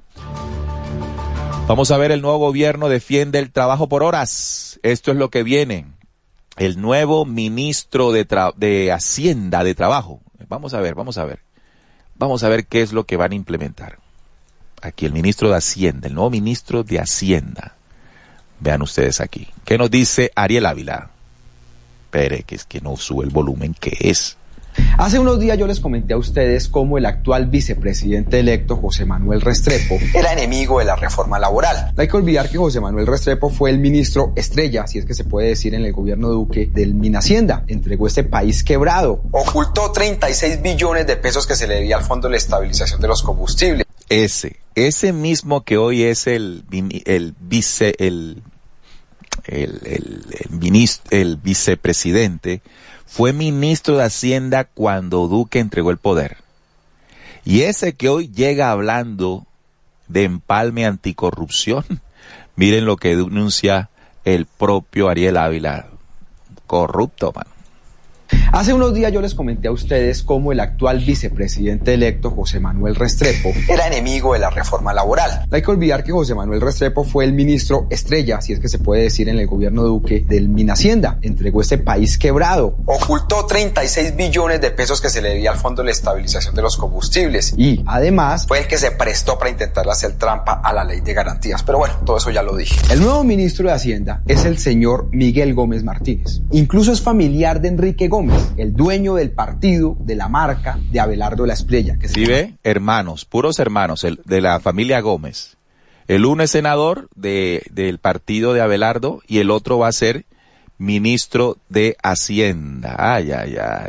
Vamos a ver, el nuevo gobierno defiende el trabajo por horas. Esto es lo que viene. El nuevo ministro de, tra- de Hacienda de Trabajo. Vamos a ver, vamos a ver. Vamos a ver qué es lo que van a implementar. Aquí el ministro de Hacienda, el nuevo ministro de Hacienda. Vean ustedes aquí. ¿Qué nos dice Ariel Ávila? Espere, que es que no sube el volumen, ¿qué es? Hace unos días yo les comenté a ustedes cómo el actual vicepresidente electo, José Manuel Restrepo, era enemigo de la reforma laboral. No hay que olvidar que José Manuel Restrepo fue el ministro estrella, si es que se puede decir, en el gobierno de Duque, del Minhacienda. Entregó este país quebrado. Ocultó treinta y seis billones de pesos que se le debía al Fondo de la Estabilización de los Combustibles. Ese, ese mismo que hoy es el, el vice, el, el, el, el, ministro, el vicepresidente, fue ministro de Hacienda cuando Duque entregó el poder. Y ese que hoy llega hablando de empalme anticorrupción, miren lo que denuncia el propio Ariel Ávila. Corrupto, mano. Hace unos días yo les comenté a ustedes cómo el actual vicepresidente electo, José Manuel Restrepo, era enemigo de la reforma laboral. No hay que olvidar que José Manuel Restrepo fue el ministro estrella, si es que se puede decir, en el gobierno de Duque, del Minhacienda. Entregó este país quebrado. Ocultó treinta y seis billones de pesos que se le debía al Fondo de la Estabilización de los Combustibles. Y, además, fue el que se prestó para intentar hacer trampa a la ley de garantías. Pero bueno, todo eso ya lo dije. El nuevo ministro de Hacienda es el señor Miguel Gómez Martínez. Incluso es familiar de Enrique Gómez, el dueño del partido, de la marca de Abelardo de la Espriella. Que sí, ve, hermanos, puros hermanos, el, de la familia Gómez. El uno es senador de, del partido de Abelardo y el otro va a ser ministro de Hacienda. Ay, ay, ay.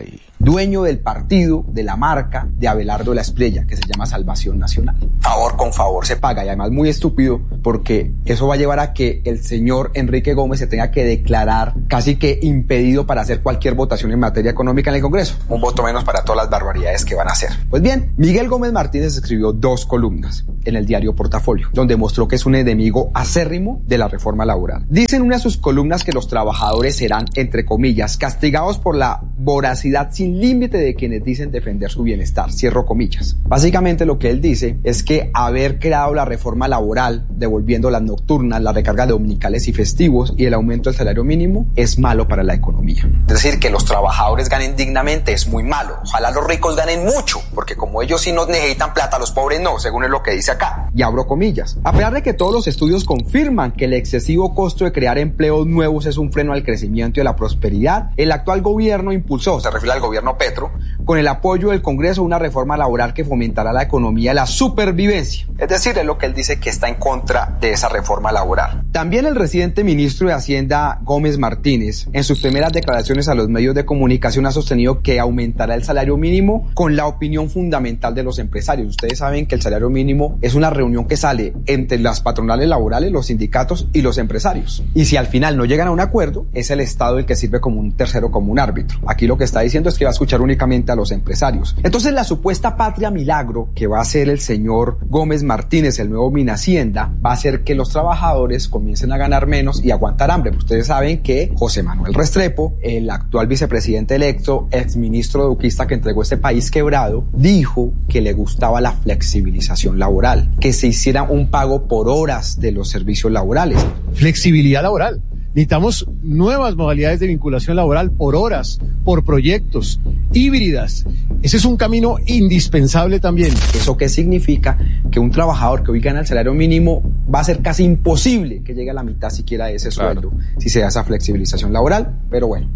dueño del partido, de la marca de Abelardo de la Espriella, que se llama Salvación Nacional. Favor con favor se paga, y además muy estúpido, porque eso va a llevar a que el señor Enrique Gómez se tenga que declarar casi que impedido para hacer cualquier votación en materia económica en el Congreso. Un voto menos para todas las barbaridades que van a hacer. Pues bien, Miguel Gómez Martínez escribió dos columnas en el diario Portafolio, donde mostró que es un enemigo acérrimo de la reforma laboral. Dice en una de sus columnas que los trabajadores serán, entre comillas, castigados por la voracidad sin límite de quienes dicen defender su bienestar. Cierro comillas. Básicamente lo que él dice es que haber creado la reforma laboral, devolviendo las nocturnas, la recarga de dominicales y festivos y el aumento del salario mínimo, es malo para la economía. Es decir, que los trabajadores ganen dignamente es muy malo. Ojalá los ricos ganen mucho, porque como ellos sí no necesitan plata, los pobres no, según es lo que dice acá. Y abro comillas. A pesar de que todos los estudios confirman que el excesivo costo de crear empleos nuevos es un freno al crecimiento y a la prosperidad, el actual gobierno impulsó, se refiere al gobierno Petro, con el apoyo del Congreso, una reforma laboral que fomentará la economía y la supervivencia. Es decir, es lo que él dice que está en contra de esa reforma laboral. También el reciente ministro de Hacienda, Gómez Martínez, en sus primeras declaraciones a los medios de comunicación ha sostenido que aumentará el salario mínimo con la opinión fundamental de los empresarios. Ustedes saben que el salario mínimo es una reunión que sale entre las patronales laborales, los sindicatos y los empresarios. Y si al final no llegan a un acuerdo, es el Estado el que sirve como un tercero, como un árbitro. Aquí lo que está diciendo es que va a escuchar únicamente a los empresarios. Entonces la supuesta patria milagro que va a hacer el señor Gómez Martínez, el nuevo Minhacienda, va a hacer que los trabajadores comiencen a ganar menos y aguantar hambre. Ustedes saben que José Manuel Restrepo, el actual vicepresidente electo, exministro duquista que entregó este país quebrado, dijo que le gustaba la flexibilización laboral, que se hiciera un pago por horas de los servicios laborales. Flexibilidad laboral. Necesitamos nuevas modalidades de vinculación laboral por horas, por proyectos, híbridas. Ese es un camino indispensable también. ¿Eso qué significa? Que un trabajador que hoy gana el salario mínimo va a ser casi imposible que llegue a la mitad siquiera de ese sueldo, claro, si se da esa flexibilización laboral. Pero bueno,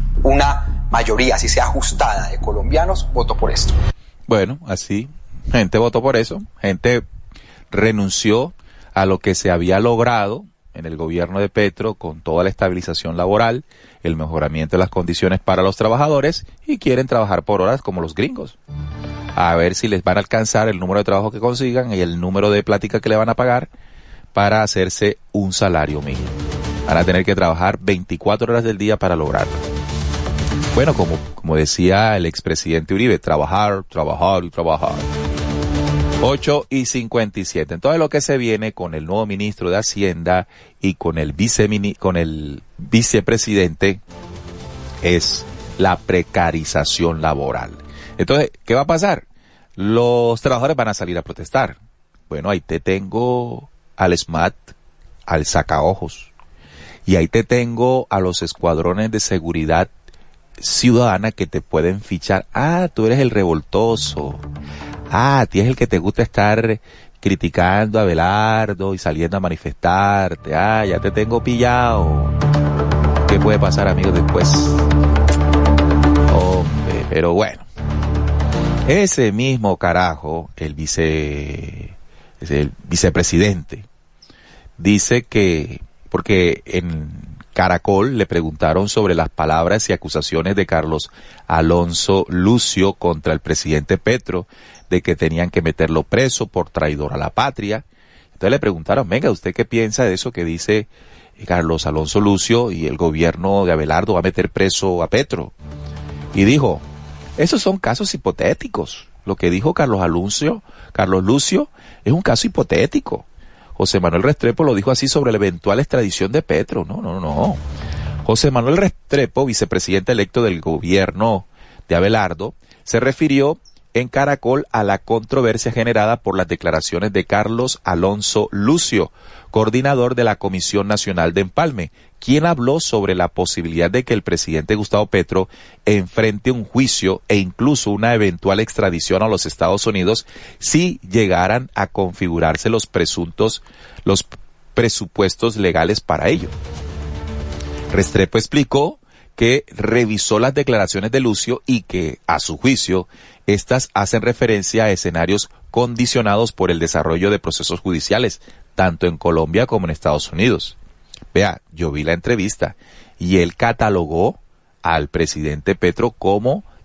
una mayoría, si sea ajustada, de colombianos votó por esto. Bueno, así, gente votó por eso, gente renunció a lo que se había logrado en el gobierno de Petro con toda la estabilización laboral, el mejoramiento de las condiciones para los trabajadores, y quieren trabajar por horas como los gringos. A ver si les van a alcanzar el número de trabajo que consigan y el número de plática que le van a pagar para hacerse un salario mínimo. Van a tener que trabajar veinticuatro horas del día para lograrlo. Bueno, como, como decía el expresidente Uribe, trabajar, trabajar y trabajar. ocho y cincuenta y siete. Entonces lo que se viene con el nuevo ministro de Hacienda y con el vicemini- con el vicepresidente es la precarización laboral. Entonces, ¿qué va a pasar? Los trabajadores van a salir a protestar. Bueno, ahí te tengo al S M A T, al sacaojos, y ahí te tengo a los escuadrones de seguridad ciudadana que te pueden fichar. Ah, tú eres el revoltoso. Ah, a ti es el que te gusta estar criticando a Abelardo y saliendo a manifestarte. Ah, ya te tengo pillado. ¿Qué puede pasar, amigos, después? Hombre, pero bueno. Ese mismo carajo, el vice, el vicepresidente, dice que, porque en Caracol le preguntaron sobre las palabras y acusaciones de Carlos Alonso Lucio contra el presidente Petro, de que tenían que meterlo preso por traidor a la patria. Entonces le preguntaron, venga, ¿usted qué piensa de eso que dice Carlos Alonso Lucio y el gobierno de Abelardo va a meter preso a Petro? Y dijo, esos son casos hipotéticos. Lo que dijo Carlos Alonso, Carlos Lucio, es un caso hipotético. José Manuel Restrepo lo dijo así sobre la eventual extradición de Petro. No, no, no. José Manuel Restrepo, vicepresidente electo del gobierno de Abelardo, se refirió en Caracol a la controversia generada por las declaraciones de Carlos Alonso Lucio, coordinador de la Comisión Nacional de Empalme, quien habló sobre la posibilidad de que el presidente Gustavo Petro enfrente un juicio e incluso una eventual extradición a los Estados Unidos si llegaran a configurarse los presuntos, los presupuestos legales para ello. Restrepo explicó que revisó las declaraciones de Lucio y que, a su juicio, estas hacen referencia a escenarios condicionados por el desarrollo de procesos judiciales, tanto en Colombia como en Estados Unidos. Vea, yo vi la entrevista y él catalogó al presidente Petro como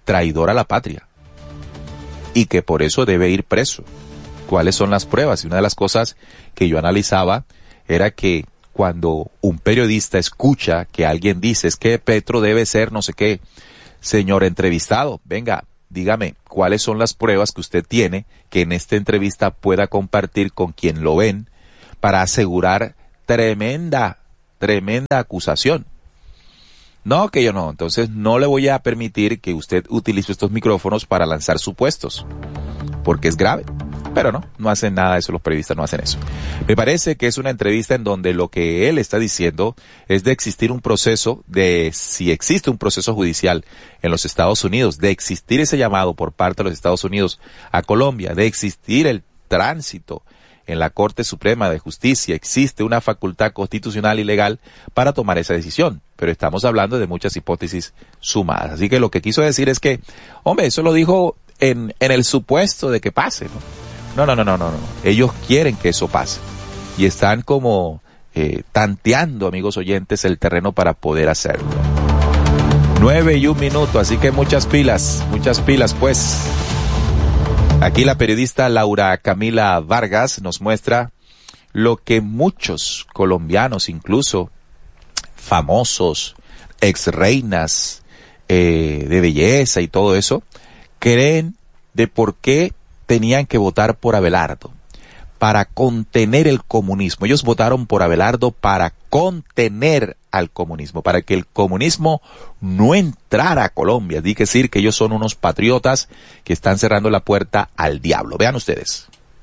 traidor a la patria y que por eso debe ir preso. ¿Cuáles son las pruebas? Y una de las cosas que yo analizaba era que cuando un periodista escucha que alguien dice es que Petro debe ser no sé qué, señor entrevistado, venga, dígame, ¿cuáles son las pruebas que usted tiene que en esta entrevista pueda compartir con quien lo ven para asegurar tremenda, tremenda acusación? No, que yo no. Entonces no le voy a permitir que usted utilice estos micrófonos para lanzar supuestos, porque es grave. Pero no, no hacen nada de eso, los periodistas no hacen eso. Me parece que es una entrevista en donde lo que él está diciendo es de existir un proceso, de si existe un proceso judicial en los Estados Unidos, de existir ese llamado por parte de los Estados Unidos a Colombia, de existir el tránsito en la Corte Suprema de Justicia, existe una facultad constitucional y legal para tomar esa decisión. Pero estamos hablando de muchas hipótesis sumadas. Así que lo que quiso decir es que, hombre, eso lo dijo en, en el supuesto de que pase, ¿no? No, no, no, no, no, no. Ellos quieren que eso pase. Y están como eh, tanteando, amigos oyentes, el terreno para poder hacerlo. Nueve y un minuto, así que muchas pilas, muchas pilas, pues. Aquí la periodista Laura Camila Vargas nos muestra lo que muchos colombianos, incluso famosos, ex reinas eh, de belleza y todo eso, creen de por qué tenían que votar por Abelardo, para contener el comunismo. Ellos votaron por Abelardo para contener al comunismo, para que el comunismo no entrara a Colombia. Di que decir que ellos son unos patriotas que están cerrando la puerta al diablo. Vean ustedes.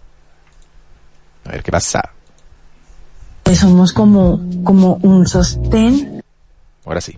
A ver qué pasa. Somos como, como un sostén. Ahora sí.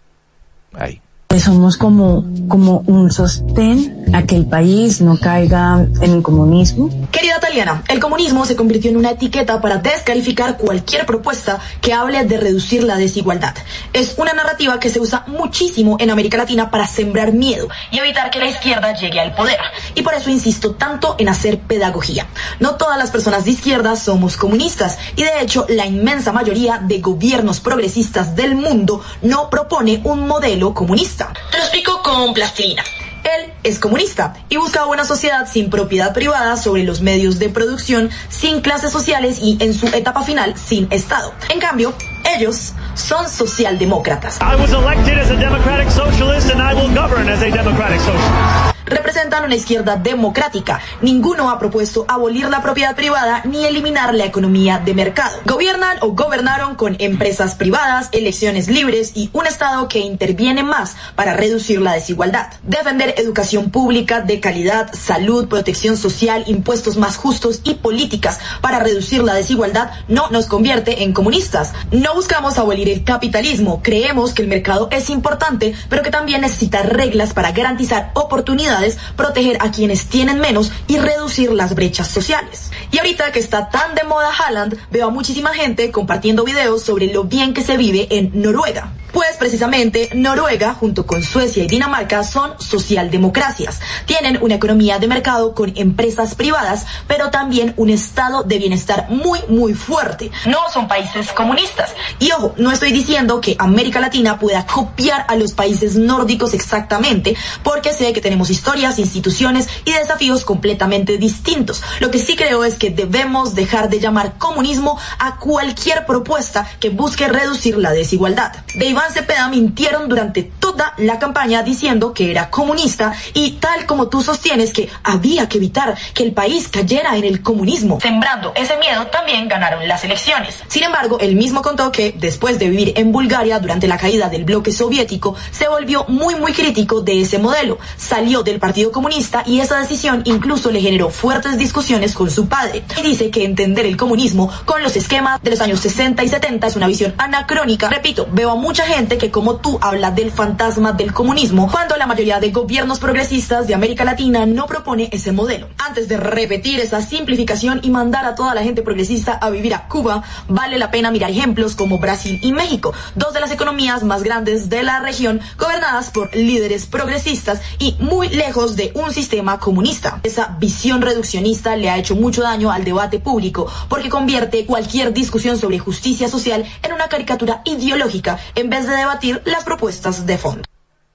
Ahí. Somos como, como un sostén a que el país no caiga en el comunismo. Querida Taliana, el comunismo se convirtió en una etiqueta para descalificar cualquier propuesta que hable de reducir la desigualdad. Es una narrativa que se usa muchísimo en América Latina para sembrar miedo y evitar que la izquierda llegue al poder. Y por eso insisto tanto en hacer pedagogía. No todas las personas de izquierda somos comunistas y de hecho la inmensa mayoría de gobiernos progresistas del mundo no propone un modelo comunista. Te lo explico con plastilina. Él es comunista y busca una sociedad sin propiedad privada sobre los medios de producción, sin clases sociales y en su etapa final sin Estado. En cambio, ellos son socialdemócratas. I was elected as a democratic socialist and I will govern as a democratic socialist. Representan una izquierda democrática. Ninguno ha propuesto abolir la propiedad privada ni eliminar la economía de mercado. Gobiernan o gobernaron con empresas privadas, elecciones libres y un Estado que interviene más para reducir la desigualdad. Defender educación pública de calidad, salud, protección social, impuestos más justos y políticas para reducir la desigualdad no nos convierte en comunistas. No buscamos abolir el capitalismo. Creemos que el mercado es importante, pero que también necesita reglas para garantizar oportunidades, proteger a quienes tienen menos y reducir las brechas sociales. Y ahorita que está tan de moda Haaland, veo a muchísima gente compartiendo videos sobre lo bien que se vive en Noruega. Pues precisamente Noruega, junto con Suecia y Dinamarca, son socialdemocracias. Tienen una economía de mercado con empresas privadas, pero también un estado de bienestar muy, muy fuerte. No son países comunistas. Y ojo, no estoy diciendo que América Latina pueda copiar a los países nórdicos exactamente, porque sé que tenemos historias, instituciones y desafíos completamente distintos. Lo que sí creo es que debemos dejar de llamar comunismo a cualquier propuesta que busque reducir la desigualdad. De Iván Cepeda mintieron durante toda la campaña diciendo que era comunista y tal como tú sostienes que había que evitar que el país cayera en el comunismo. Sembrando ese miedo también ganaron las elecciones. Sin embargo, él mismo contó que después de vivir en Bulgaria durante la caída del bloque soviético, se volvió muy muy crítico de ese modelo. Salió del Partido Comunista y esa decisión incluso le generó fuertes discusiones con su padre. Y dice que entender el comunismo con los esquemas de los años sesenta y setenta es una visión anacrónica. Repito, veo a mucha gente gente que como tú habla del fantasma del comunismo, cuando la mayoría de gobiernos progresistas de América Latina no propone ese modelo. Antes de repetir esa simplificación y mandar a toda la gente progresista a vivir a Cuba, vale la pena mirar ejemplos como Brasil y México, dos de las economías más grandes de la región, gobernadas por líderes progresistas y muy lejos de un sistema comunista. Esa visión reduccionista le ha hecho mucho daño al debate público, porque convierte cualquier discusión sobre justicia social en una caricatura ideológica en vez de debatir las propuestas de fondo.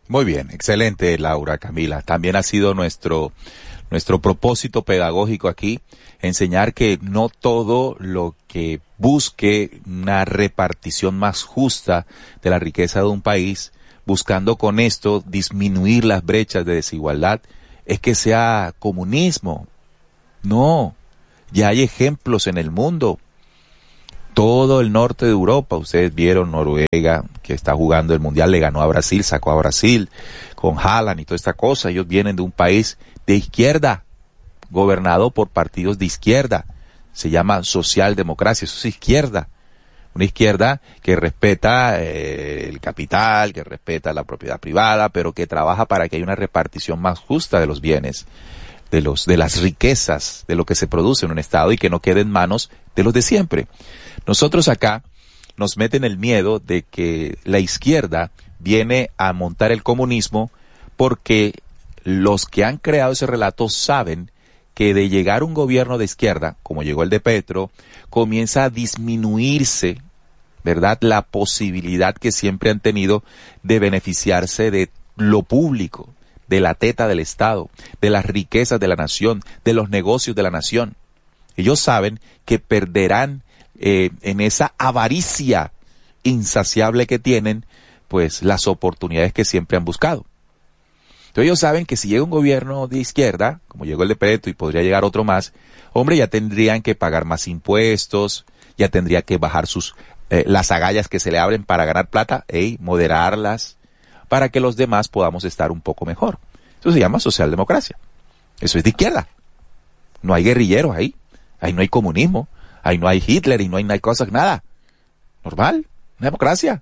Muy bien, excelente, Laura, Camila. También ha sido nuestro nuestro propósito pedagógico aquí, enseñar que no todo lo que busque una repartición más justa de la riqueza de un país, buscando con esto disminuir las brechas de desigualdad, es que sea comunismo. No, ya hay ejemplos en el mundo. Todo el norte de Europa, ustedes vieron Noruega, que está jugando el Mundial, le ganó a Brasil, sacó a Brasil, con Haaland y toda esta cosa. Ellos vienen de un país de izquierda, gobernado por partidos de izquierda. Se llama socialdemocracia, eso es izquierda. Una izquierda que respeta eh, el capital, que respeta la propiedad privada, pero que trabaja para que haya una repartición más justa de los bienes, de los, de las riquezas, de lo que se produce en un estado y que no quede en manos de los de siempre. Nosotros acá nos meten el miedo de que la izquierda viene a montar el comunismo porque los que han creado ese relato saben que de llegar un gobierno de izquierda, como llegó el de Petro, comienza a disminuirse, ¿verdad?, la posibilidad que siempre han tenido de beneficiarse de lo público, de la teta del Estado, de las riquezas de la nación, de los negocios de la nación. Ellos saben que perderán eh, en esa avaricia insaciable que tienen, pues las oportunidades que siempre han buscado. Entonces ellos saben que si llega un gobierno de izquierda, como llegó el de Petro y podría llegar otro más, hombre, ya tendrían que pagar más impuestos, ya tendría que bajar sus eh, las agallas que se le abren para ganar plata, ey, moderarlas, para que los demás podamos estar un poco mejor. Eso se llama socialdemocracia. Eso es de izquierda. No hay guerrilleros ahí, ahí no hay comunismo, ahí no hay Hitler y no hay, no hay cosas, nada. Normal, una democracia.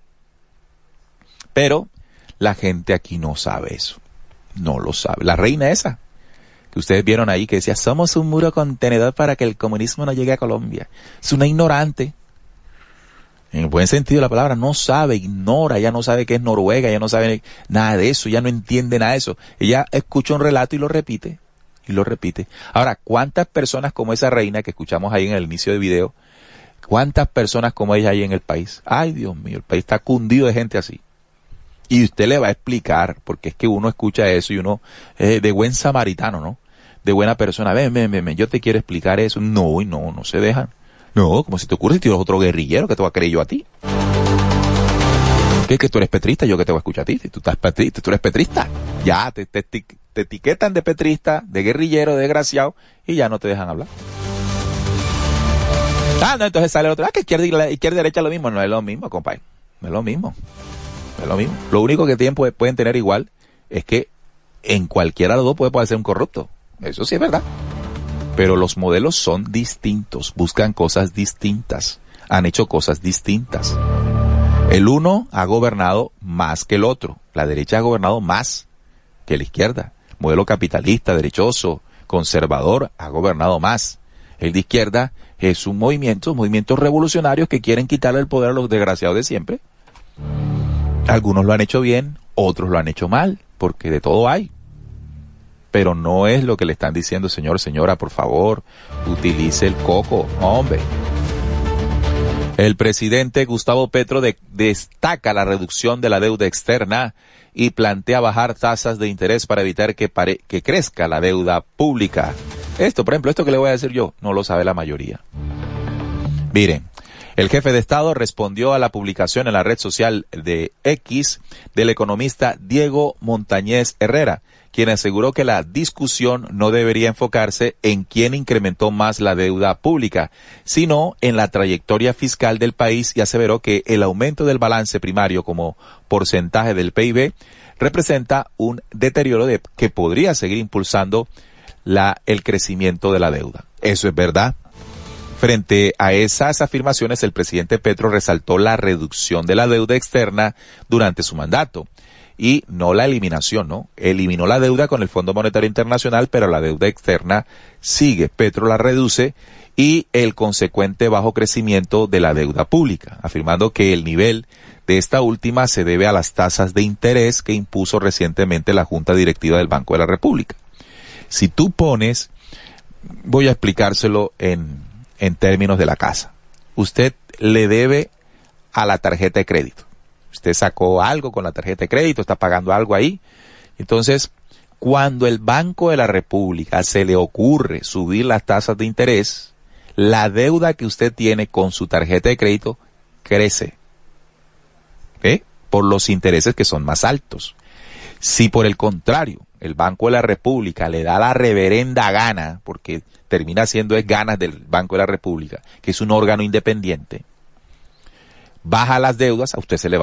Pero la gente aquí no sabe eso. No lo sabe. La reina esa, que ustedes vieron ahí, que decía, somos un muro contenedor para que el comunismo no llegue a Colombia. Es una ignorante. En el buen sentido de la palabra, no sabe, ignora, ella no sabe qué es Noruega, ella no sabe nada de eso, ella no entiende nada de eso. Ella escucha un relato y lo repite, y lo repite. Ahora, ¿cuántas personas como esa reina que escuchamos ahí en el inicio del video, cuántas personas como ella hay en el país? Ay, Dios mío, el país está cundido de gente así. Y usted le va a explicar, porque es que uno escucha eso y uno, eh, de buen samaritano, ¿no? De buena persona, ven, ven, ven, ven, yo te quiero explicar eso. No, y no, no se dejan. No, como si te ocurre si tú eres otro guerrillero, que te voy a creer yo a ti. ¿Qué? Que tú eres petrista, yo que te voy a escuchar a ti. Si tú estás petrista, tú eres petrista. Ya, te, te, te, te etiquetan de petrista, de guerrillero, de desgraciado, y ya no te dejan hablar. Ah, no, entonces sale el otro, ah, que izquierda y, izquierda y derecha es lo mismo. No es lo mismo, compadre. No es lo mismo. Es lo mismo. Lo único que tienen, pueden tener igual es que en cualquiera de los dos puede, puede ser un corrupto. Eso sí es verdad. Pero los modelos son distintos, buscan cosas distintas, han hecho cosas distintas. El uno ha gobernado más que el otro. La derecha ha gobernado más que la izquierda. Modelo capitalista, derechoso, conservador, ha gobernado más. El de izquierda es un movimiento, movimientos revolucionarios que quieren quitarle el poder a los desgraciados de siempre. Algunos lo han hecho bien, otros lo han hecho mal, porque de todo hay. Pero no es lo que le están diciendo, señor, señora, por favor, utilice el coco, hombre. El presidente Gustavo Petro de, destaca la reducción de la deuda externa y plantea bajar tasas de interés para evitar que, pare, que crezca la deuda pública. Esto, por ejemplo, esto que le voy a decir yo, no lo sabe la mayoría. Miren. El jefe de Estado respondió a la publicación en la red social de X del economista Diego Montañez Herrera, quien aseguró que la discusión no debería enfocarse en quién incrementó más la deuda pública, sino en la trayectoria fiscal del país, y aseveró que el aumento del balance primario como porcentaje del P I B representa un deterioro de, que podría seguir impulsando la, el crecimiento de la deuda. Eso es verdad. Frente a esas afirmaciones, el presidente Petro resaltó la reducción de la deuda externa durante su mandato y no la eliminación, ¿no? Eliminó la deuda con el Fondo Monetario Internacional, pero la deuda externa sigue. Petro la reduce y el consecuente bajo crecimiento de la deuda pública, afirmando que el nivel de esta última se debe a las tasas de interés que impuso recientemente la Junta Directiva del Banco de la República. Si tú pones, voy a explicárselo en en términos de la casa. Usted le debe a la tarjeta de crédito. Usted sacó algo con la tarjeta de crédito, está pagando algo ahí. Entonces, cuando el Banco de la República se le ocurre subir las tasas de interés, la deuda que usted tiene con su tarjeta de crédito crece. ¿Ok? Por los intereses que son más altos. Si por el contrario, el Banco de la República le da la reverenda gana, porque termina siendo es ganas del Banco de la República, que es un órgano independiente, baja las deudas, a usted se le va